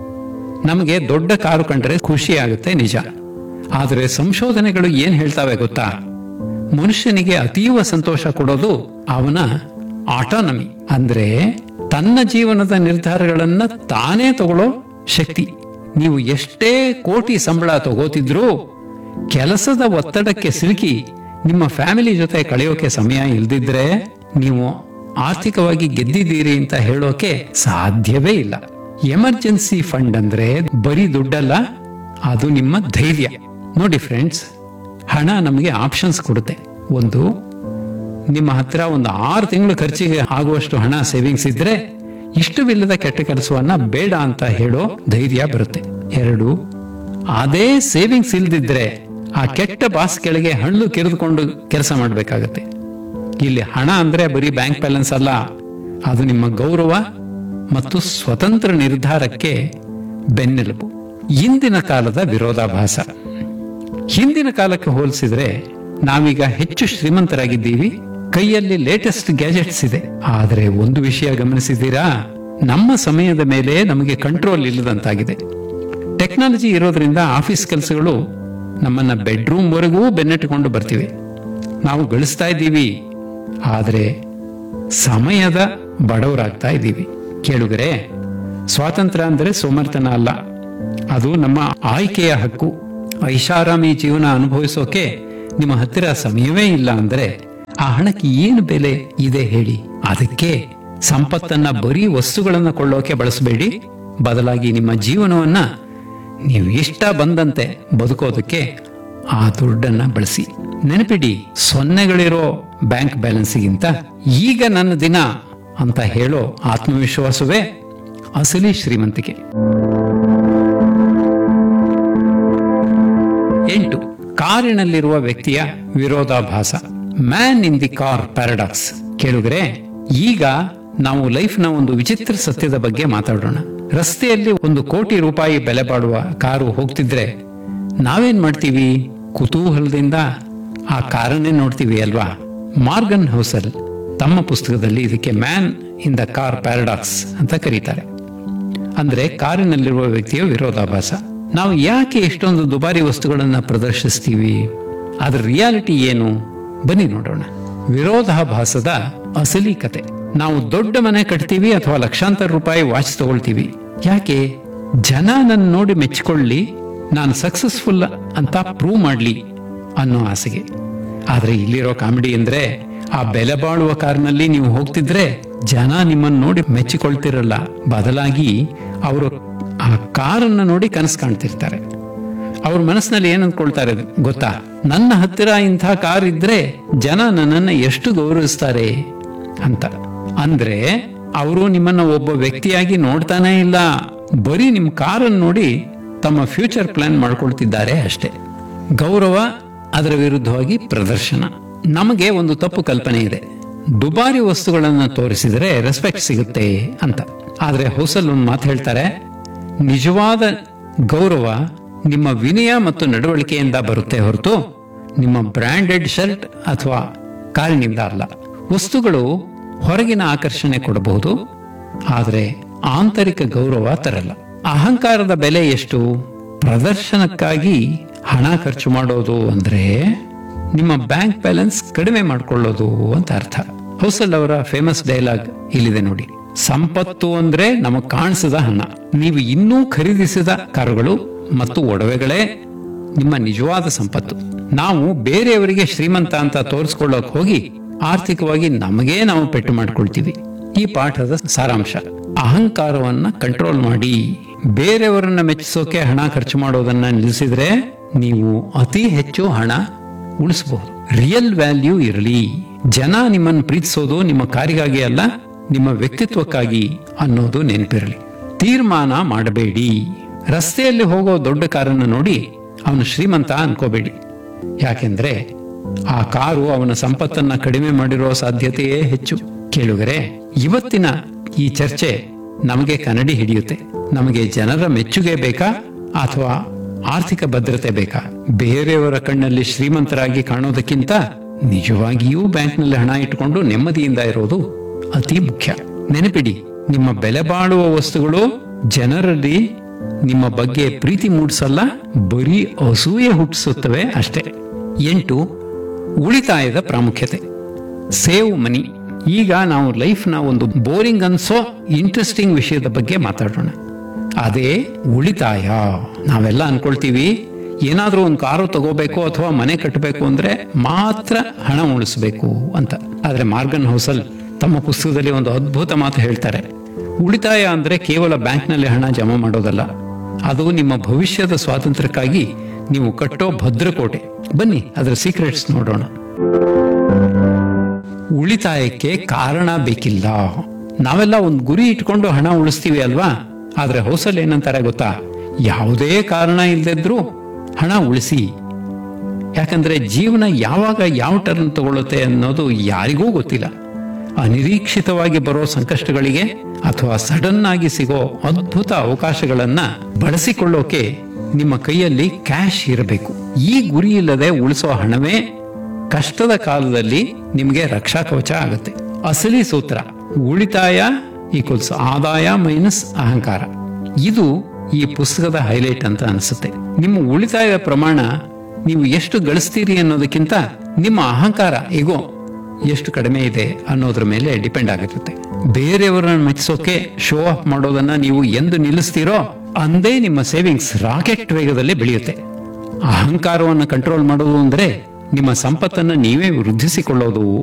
ನಮಗೆ ದೊಡ್ಡ ಕಾರು ಕಂಡ್ರೆ ಖುಷಿ ಆಗುತ್ತೆ, ನಿಜ. ಆದರೆ ಸಂಶೋಧನೆಗಳು ಏನ್ ಹೇಳ್ತಾವೆ ಗೊತ್ತಾ? ಮನುಷ್ಯನಿಗೆ ಅತೀವ ಸಂತೋಷ ಕೊಡೋದು ಅವನ ಆಟೋನಮಿ, ಅಂದ್ರೆ ತನ್ನ ಜೀವನದ ನಿರ್ಧಾರಗಳನ್ನ ತಾನೇ ತಗೊಳ್ಳೋ ಶಕ್ತಿ. ನೀವು ಎಷ್ಟೇ ಕೋಟಿ ಸಂಬಳ ತಗೋತಿದ್ರೂ ಕೆಲಸದ ಒತ್ತಡಕ್ಕೆ ಸಿಲುಕಿ ನಿಮ್ಮ ಫ್ಯಾಮಿಲಿ ಜೊತೆ ಕಳೆಯೋಕೆ ಸಮಯ ಇಲ್ದಿದ್ರೆ ನೀವು ಆರ್ಥಿಕವಾಗಿ ಗೆದ್ದಿದ್ದೀರಿ ಅಂತ ಹೇಳೋಕೆ ಸಾಧ್ಯವೇ ಇಲ್ಲ. ಎಮರ್ಜೆನ್ಸಿ ಫಂಡ್ ಅಂದ್ರೆ ಬರೀ ದುಡ್ಡಲ್ಲ, ಅದು ನಿಮ್ಮ ಧೈರ್ಯ. ನೋಡಿ ಫ್ರೆಂಡ್ಸ್, ಹಣ ನಮಗೆ ಆಪ್ಷನ್ಸ್ ಕೊಡುತ್ತೆ. ಒಂದು, ನಿಮ್ಮ ಹತ್ರ ಒಂದು 6 ತಿಂಗಳು ಖರ್ಚಿಗೆ ಆಗುವಷ್ಟು ಹಣ ಸೇವಿಂಗ್ಸ್ ಇದ್ರೆ ಇಷ್ಟವಿಲ್ಲದ ಕೆಟ್ಟ ಕೆಲಸವನ್ನ ಬೇಡ ಅಂತ ಹೇಳೋ ಧೈರ್ಯ ಬರುತ್ತೆ. 2, ಅದೇ ಸೇವಿಂಗ್ಸ್ ಇಲ್ದಿದ್ರೆ ಆ ಕೆಟ್ಟ ಬಾಸ್ ಕೆಳಗೆ ಹಣ್ಣು ಕೆರೆದುಕೊಂಡು ಕೆಲಸ ಮಾಡಬೇಕಾಗತ್ತೆ. ಇಲ್ಲಿ ಹಣ ಅಂದ್ರೆ ಬರೀ ಬ್ಯಾಂಕ್ ಬ್ಯಾಲೆನ್ಸ್ ಅಲ್ಲ, ಅದು ನಿಮ್ಮ ಗೌರವ ಮತ್ತು ಸ್ವತಂತ್ರ ನಿರ್ಧಾರಕ್ಕೆ ಬೆನ್ನೆಲುಬು. ಇಂದಿನ ಕಾಲದ ವಿರೋಧಾಭಾಸ. ಹಿಂದಿನ ಕಾಲಕ್ಕೆ ಹೋಲಿಸಿದ್ರೆ ನಾವೀಗ ಹೆಚ್ಚು ಶ್ರೀಮಂತರಾಗಿದ್ದೀವಿ, ಕೈಯಲ್ಲಿ ಲೇಟೆಸ್ಟ್ ಗ್ಯಾಜೆಟ್ಸ್ ಇದೆ. ಆದರೆ ಒಂದು ವಿಷಯ ಗಮನಿಸಿದ್ದೀರಾ? ನಮ್ಮ ಸಮಯದ ಮೇಲೆ ನಮಗೆ ಕಂಟ್ರೋಲ್ ಇಲ್ಲದಂತಾಗಿದೆ. ಟೆಕ್ನಾಲಜಿ ಇರೋದ್ರಿಂದ ಆಫೀಸ್ ಕೆಲಸಗಳು ನಮ್ಮನ್ನ ಬೆಡ್ರೂಮ್ ವರೆಗೂ ಬೆನ್ನಟ್ಟಿಕೊಂಡು ಬರ್ತಿವೆ. ನಾವು ಗಳಿಸ್ತಾ ಇದ್ದೀವಿ, ಆದರೆ ಸಮಯದ ಬಡವರಾಗ್ತಾ ಇದ್ದೀವಿ. ಕೇಳುಗರೆ, ಸ್ವಾತಂತ್ರ್ಯ ಅಂದರೆ ಸೋಮರ್ತನ ಅಲ್ಲ, ಅದು ನಮ್ಮ ಆಯ್ಕೆಯ ಹಕ್ಕು. ಐಷಾರಾಮಿ ಜೀವನ ಅನುಭವಿಸೋಕೆ ನಿಮ್ಮ ಹತ್ತಿರ ಸಮಯವೇ ಇಲ್ಲ ಅಂದ್ರೆ ಆ ಹಣಕ್ಕೆ ಏನು ಬೆಲೆ ಇದೆ ಹೇಳಿ? ಅದಕ್ಕೆ ಸಂಪತ್ತನ್ನ ಬರೀ ವಸ್ತುಗಳನ್ನ ಕೊಳ್ಳೋಕೆ ಬಳಸಬೇಡಿ, ಬದಲಾಗಿ ನಿಮ್ಮ ಜೀವನವನ್ನ ನೀವು ಇಷ್ಟ ಬಂದಂತೆ ಬದುಕೋದಕ್ಕೆ ಆ ದುಡ್ಡನ್ನ ಬಳಸಿ. ನೆನಪಿಡಿ, ಸೊನ್ನೆಗಳಿರೋ ಬ್ಯಾಂಕ್ ಬ್ಯಾಲೆನ್ಸ್ಗಿಂತ ಈಗ ನನ್ನ ದಿನ ಅಂತ ಹೇಳೋ ಆತ್ಮವಿಶ್ವಾಸವೇ ಅಸಲಿ ಶ್ರೀಮಂತಿಕೆ. 8, ಕಾರಿನಲ್ಲಿರುವ ವ್ಯಕ್ತಿಯ ವಿರೋಧಾಭಾಸ. Man in the car paradox. ಕೇಳುಗರೆ, ಈಗ ನಾವು ಲೈಫ್ನ ಒಂದು ವಿಚಿತ್ರ ಸತ್ಯದ ಬಗ್ಗೆ ಮಾತಾಡೋಣ. ರಸ್ತೆಯಲ್ಲಿ 1 ಕೋಟಿ ರೂಪಾಯಿ ಬೆಲೆ ಬಾಳುವ ಕಾರು ಹೋಗ್ತಿದ್ರೆ ನಾವೇನ್ ಮಾಡ್ತೀವಿ? ಕುತೂಹಲದಿಂದ ಆ ಕಾರನ್ನೇ ನೋಡ್ತೀವಿ ಅಲ್ವಾ? ಮಾರ್ಗನ್ ಹೌಸಲ್ ತಮ್ಮ ಪುಸ್ತಕದಲ್ಲಿ ಇದಕ್ಕೆ man in the car paradox ಅಂತ ಕರೀತಾರೆ. ಅಂದ್ರೆ ಕಾರಿನಲ್ಲಿರುವ ವ್ಯಕ್ತಿಯ ವಿರೋಧಾಭಾಸ. ನಾವು ಯಾಕೆ ಎಷ್ಟೊಂದು ದುಬಾರಿ ವಸ್ತುಗಳನ್ನ ಪ್ರದರ್ಶಿಸ್ತೀವಿ? ಅದರ ರಿಯಾಲಿಟಿ ಏನು? ಬನ್ನಿ ನೋಡೋಣ. ವಿರೋಧಾಭಾಸದ ಅಸಲಿ ಕತೆ. ನಾವು ದೊಡ್ಡ ಮನೆ ಕಟ್ತೀವಿ ಅಥವಾ ಲಕ್ಷಾಂತರ ರೂಪಾಯಿ ವಾಚ್ ತಗೊಳ್ತೀವಿ. ಯಾಕೆ? ಜನ ನನ್ನ ನೋಡಿ ಮೆಚ್ಚಿಕೊಳ್ಳಿ, ನಾನು ಸಕ್ಸಸ್ಫುಲ್ ಅಂತ ಪ್ರೂವ್ ಮಾಡ್ಲಿ ಅನ್ನೋ ಆಸೆಗೆ. ಆದ್ರೆ ಇಲ್ಲಿರೋ ಕಾಮಿಡಿ ಅಂದ್ರೆ, ಆ ಬೆಲೆ ಬಾಳುವ ಕಾರ್ನಲ್ಲಿ ನೀವು ಹೋಗ್ತಿದ್ರೆ ಜನ ನಿಮ್ಮನ್ನು ನೋಡಿ ಮೆಚ್ಚಿಕೊಳ್ತಿರಲ್ಲ, ಬದಲಾಗಿ ಅವರು ಆ ಕಾರನ್ನು ನೋಡಿ ಕನಸು ಕಾಣ್ತಿರ್ತಾರೆ. ಅವ್ರ ಮನಸ್ಸಿನಲ್ಲಿ ಏನ್ ಅಂದ್ಕೊಳ್ತಾರೆ ಗೊತ್ತಾ? ನನ್ನ ಹತ್ತಿರ ಇಂಥ ಕಾರ್ ಇದ್ರೆ ಜನ ನನ್ನನ್ನ ಎಷ್ಟು ಗೌರವಿಸ್ತಾರೆ ಅಂತ. ಅಂದ್ರೆ ಅವರು ನಿಮ್ಮನ್ನ ಒಬ್ಬ ವ್ಯಕ್ತಿಯಾಗಿ ನೋಡ್ತಾನೆ ಇಲ್ಲ, ಬರೀ ನಿಮ್ ಕಾರನ್ನು ನೋಡಿ ತಮ್ಮ ಫ್ಯೂಚರ್ ಪ್ಲಾನ್ ಮಾಡ್ಕೊಳ್ತಿದ್ದಾರೆ ಅಷ್ಟೇ. ಗೌರವ, ಅದರ ವಿರುದ್ಧವಾಗಿ ಪ್ರದರ್ಶನ. ನಮಗೆ ಒಂದು ತಪ್ಪು ಕಲ್ಪನೆ ಇದೆ, ದುಬಾರಿ ವಸ್ತುಗಳನ್ನು ತೋರಿಸಿದರೆ ರೆಸ್ಪೆಕ್ಟ್ ಸಿಗುತ್ತೆ ಅಂತ. ಆದ್ರೆ ಹೌಸಲ್ ಒಂದು ಮಾತು ಹೇಳ್ತಾರೆ, ನಿಜವಾದ ಗೌರವ ನಿಮ್ಮ ವಿನಯ ಮತ್ತು ನಡವಳಿಕೆಯಿಂದ ಬರುತ್ತೆ ಹೊರತು ನಿಮ್ಮ ಬ್ರಾಂಡೆಡ್ ಶರ್ಟ್ ಅಥವಾ ಕಾರಿನಿಂದ ಅಲ್ಲ. ವಸ್ತುಗಳು ಹೊರಗಿನ ಆಕರ್ಷಣೆ ಕೊಡಬಹುದು, ಆದರೆ ಆಂತರಿಕ ಗೌರವ ತರಲ್ಲ. ಅಹಂಕಾರದ ಬೆಲೆ ಎಷ್ಟು? ಪ್ರದರ್ಶನಕ್ಕಾಗಿ ಹಣ ಖರ್ಚು ಮಾಡೋದು ಅಂದ್ರೆ ನಿಮ್ಮ ಬ್ಯಾಂಕ್ ಬ್ಯಾಲೆನ್ಸ್ ಕಡಿಮೆ ಮಾಡಿಕೊಳ್ಳೋದು ಅಂತ ಅರ್ಥ. ಹೌಸಲ್ ಅವರ ಫೇಮಸ್ ಡೈಲಾಗ್ ಇಲ್ಲಿದೆ ನೋಡಿ, ಸಂಪತ್ತು ಅಂದ್ರೆ ನಮಗ್ ಕಾಣಿಸದ ಹಣ. ನೀವು ಇನ್ನೂ ಖರೀದಿಸಿದ ಕಾರುಗಳು ಮತ್ತು ಒಡವೆಗಳೇ ನಿಮ್ಮ ನಿಜವಾದ ಸಂಪತ್ತು. ನಾವು ಬೇರೆಯವರಿಗೆ ಶ್ರೀಮಂತ ಅಂತ ತೋರಿಸ್ಕೊಳ್ಳೋಕ್ ಹೋಗಿ ಆರ್ಥಿಕವಾಗಿ ನಮಗೇ ನಾವು ಪೆಟ್ಟು ಮಾಡ್ಕೊಳ್ತೀವಿ. ಈ ಪಾಠದ ಸಾರಾಂಶ, ಅಹಂಕಾರವನ್ನ ಕಂಟ್ರೋಲ್ ಮಾಡಿ ಬೇರೆಯವರನ್ನ ಮೆಚ್ಚಿಸೋಕೆ ಹಣ ಖರ್ಚು ಮಾಡೋದನ್ನ ನಿಲ್ಲಿಸಿದ್ರೆ ನೀವು ಅತಿ ಹೆಚ್ಚು ಹಣ ಉಳಿಸಬಹುದು. ರಿಯಲ್ ವ್ಯಾಲ್ಯೂ ಇರಲಿ. ಜನ ನಿಮ್ಮನ್ನು ಪ್ರೀತಿಸೋದು ನಿಮ್ಮ ಕಾರಿಗಾಗಿ ಅಲ್ಲ, ನಿಮ್ಮ ವ್ಯಕ್ತಿತ್ವಕ್ಕಾಗಿ ಅನ್ನೋದು ನೆನಪಿರಲಿ. ತೀರ್ಮಾನ ಮಾಡಬೇಡಿ. ರಸ್ತೆಯಲ್ಲಿ ಹೋಗೋ ದೊಡ್ಡ ಕಾರನ್ನು ನೋಡಿ ಅವನು ಶ್ರೀಮಂತ ಅನ್ಕೋಬೇಡಿ. ಯಾಕೆಂದ್ರೆ ಆ ಕಾರು ಅವನ ಸಂಪತ್ತನ್ನ ಕಡಿಮೆ ಮಾಡಿರೋ ಸಾಧ್ಯತೆಯೇ ಹೆಚ್ಚು. ಕೇಳುಗರೆ, ಇವತ್ತಿನ ಈ ಚರ್ಚೆ ನಮಗೆ ಕನ್ನಡಿ ಹಿಡಿಯುತ್ತೆ. ನಮಗೆ ಜನರ ಮೆಚ್ಚುಗೆ ಬೇಕಾ ಅಥವಾ ಆರ್ಥಿಕ ಭದ್ರತೆ ಬೇಕಾ? ಬೇರೆಯವರ ಕಣ್ಣಲ್ಲಿ ಶ್ರೀಮಂತರಾಗಿ ಕಾಣೋದಕ್ಕಿಂತ ನಿಜವಾಗಿಯೂ ಬ್ಯಾಂಕ್ನಲ್ಲಿ ಹಣ ಇಟ್ಟುಕೊಂಡು ನೆಮ್ಮದಿಯಿಂದ ಇರೋದು ಅತಿ ಮುಖ್ಯ. ನೆನಪಿಡಿ, ನಿಮ್ಮ ಬೆಲೆ ಬಾಳುವ ವಸ್ತುಗಳು ಜನರಲ್ಲಿ ನಿಮ್ಮ ಬಗ್ಗೆ ಪ್ರೀತಿ ಮೂಡಿಸಲ್ಲ, ಬರೀ ಅಸೂಯೆ ಹುಟ್ಟಿಸುತ್ತವೆ ಅಷ್ಟೇ. 8. ಉಳಿತಾಯದ ಪ್ರಾಮುಖ್ಯತೆ. Save money. ಈಗ ನಾವು ಲೈಫ್ನ ಒಂದು ಬೋರಿಂಗ್ ಅನ್ಸೋ ಇಂಟ್ರೆಸ್ಟಿಂಗ್ ವಿಷಯದ ಬಗ್ಗೆ ಮಾತಾಡೋಣ. ಅದೇ ಉಳಿತಾಯ. ನಾವೆಲ್ಲ ಅನ್ಕೊಳ್ತೀವಿ, ಏನಾದ್ರೂ ಒಂದು ಕಾರು ತಗೋಬೇಕು ಅಥವಾ ಮನೆ ಕಟ್ಟಬೇಕು ಅಂದ್ರೆ ಮಾತ್ರ ಹಣ ಉಳಿಸಬೇಕು ಅಂತ. ಆದ್ರೆ ಮಾರ್ಗನ್ ಹೌಸಲ್ ತಮ್ಮ ಪುಸ್ತಕದಲ್ಲಿ ಒಂದು ಅದ್ಭುತ ಮಾತು ಹೇಳ್ತಾರೆ. ಉಳಿತಾಯ ಅಂದ್ರೆ ಕೇವಲ ಬ್ಯಾಂಕ್ನಲ್ಲಿ ಹಣ ಜಮಾ ಮಾಡೋದಲ್ಲ, ಅದು ನಿಮ್ಮ ಭವಿಷ್ಯದ ಸ್ವಾತಂತ್ರ್ಯಕ್ಕಾಗಿ ನೀವು ಕಟ್ಟೋ ಭದ್ರಕೋಟೆ. ಬನ್ನಿ ಅದರ ಸೀಕ್ರೆಟ್ಸ್ ನೋಡೋಣ. ಉಳಿತಾಯಕ್ಕೆ ಕಾರಣ ಬೇಕಿಲ್ಲ. ನಾವೆಲ್ಲ ಒಂದು ಗುರಿ ಇಟ್ಕೊಂಡು ಹಣ ಉಳಿಸ್ತೀವಿ ಅಲ್ವಾ? ಆದ್ರೆ ಹೌಸಲ್ ಏನಂತಾರೆ ಗೊತ್ತಾ? ಯಾವುದೇ ಕಾರಣ ಇಲ್ಲದಿದ್ರೂ ಹಣ ಉಳಿಸಿ. ಯಾಕಂದ್ರೆ ಜೀವನ ಯಾವಾಗ ಯಾವ ಟರ್ನ್ ತಗೊಳುತ್ತೆ ಅನ್ನೋದು ಯಾರಿಗೂ ಗೊತ್ತಿಲ್ಲ. ಅನಿರೀಕ್ಷಿತವಾಗಿ ಬರೋ ಸಂಕಷ್ಟಗಳಿಗೆ ಅಥವಾ ಸಡನ್ ಆಗಿ ಸಿಗೋ ಅದ್ಭುತ ಅವಕಾಶಗಳನ್ನ ಬಳಸಿಕೊಳ್ಳೋಕೆ ನಿಮ್ಮ ಕೈಯಲ್ಲಿ ಕ್ಯಾಶ್ ಇರಬೇಕು. ಈ ಗುರಿ ಇಲ್ಲದೆ ಉಳಿಸೋ ಹಣವೇ ಕಷ್ಟದ ಕಾಲದಲ್ಲಿ ನಿಮಗೆ ರಕ್ಷಾ ಕವಚ ಆಗುತ್ತೆ. ಅಸಲಿ ಸೂತ್ರ ಉಳಿತಾಯ ಈಕ್ವಲ್ಸ್ ಆದಾಯ ಮೈನಸ್ ಅಹಂಕಾರ. ಇದು ಈ ಪುಸ್ತಕದ ಹೈಲೈಟ್ ಅಂತ ಅನಿಸುತ್ತೆ. ನಿಮ್ಮ ಉಳಿತಾಯ ಪ್ರಮಾಣ ನೀವು ಎಷ್ಟು ಗಳಿಸ್ತೀರಿ ಅನ್ನೋದಕ್ಕಿಂತ ನಿಮ್ಮ ಅಹಂಕಾರ ಈಗೋ ಎಷ್ಟು ಕಡಿಮೆ ಇದೆ ಅನ್ನೋದ್ರ ಮೇಲೆ ಡಿಪೆಂಡ್ ಆಗಿರುತ್ತೆ. ಬೇರೆಯವರನ್ನ ಮೆಚ್ಚಿಸೋಕೆ ಶೋ ಆಫ್ ಮಾಡೋದನ್ನ ನೀವು ಎಂದು ನಿಲ್ಲಿಸ್ತೀರೋ ಅಂದೇ ನಿಮ್ಮ ಸೇವಿಂಗ್ಸ್ ರಾಕೆಟ್ ವೇಗದಲ್ಲಿ ಬೆಳೆಯುತ್ತೆ. ಅಹಂಕಾರವನ್ನು ಕಂಟ್ರೋಲ್ ಮಾಡೋದು ಅಂದ್ರೆ ನಿಮ್ಮ ಸಂಪತ್ತನ್ನು ನೀವೇ ವೃದ್ಧಿಸಿಕೊಳ್ಳೋದು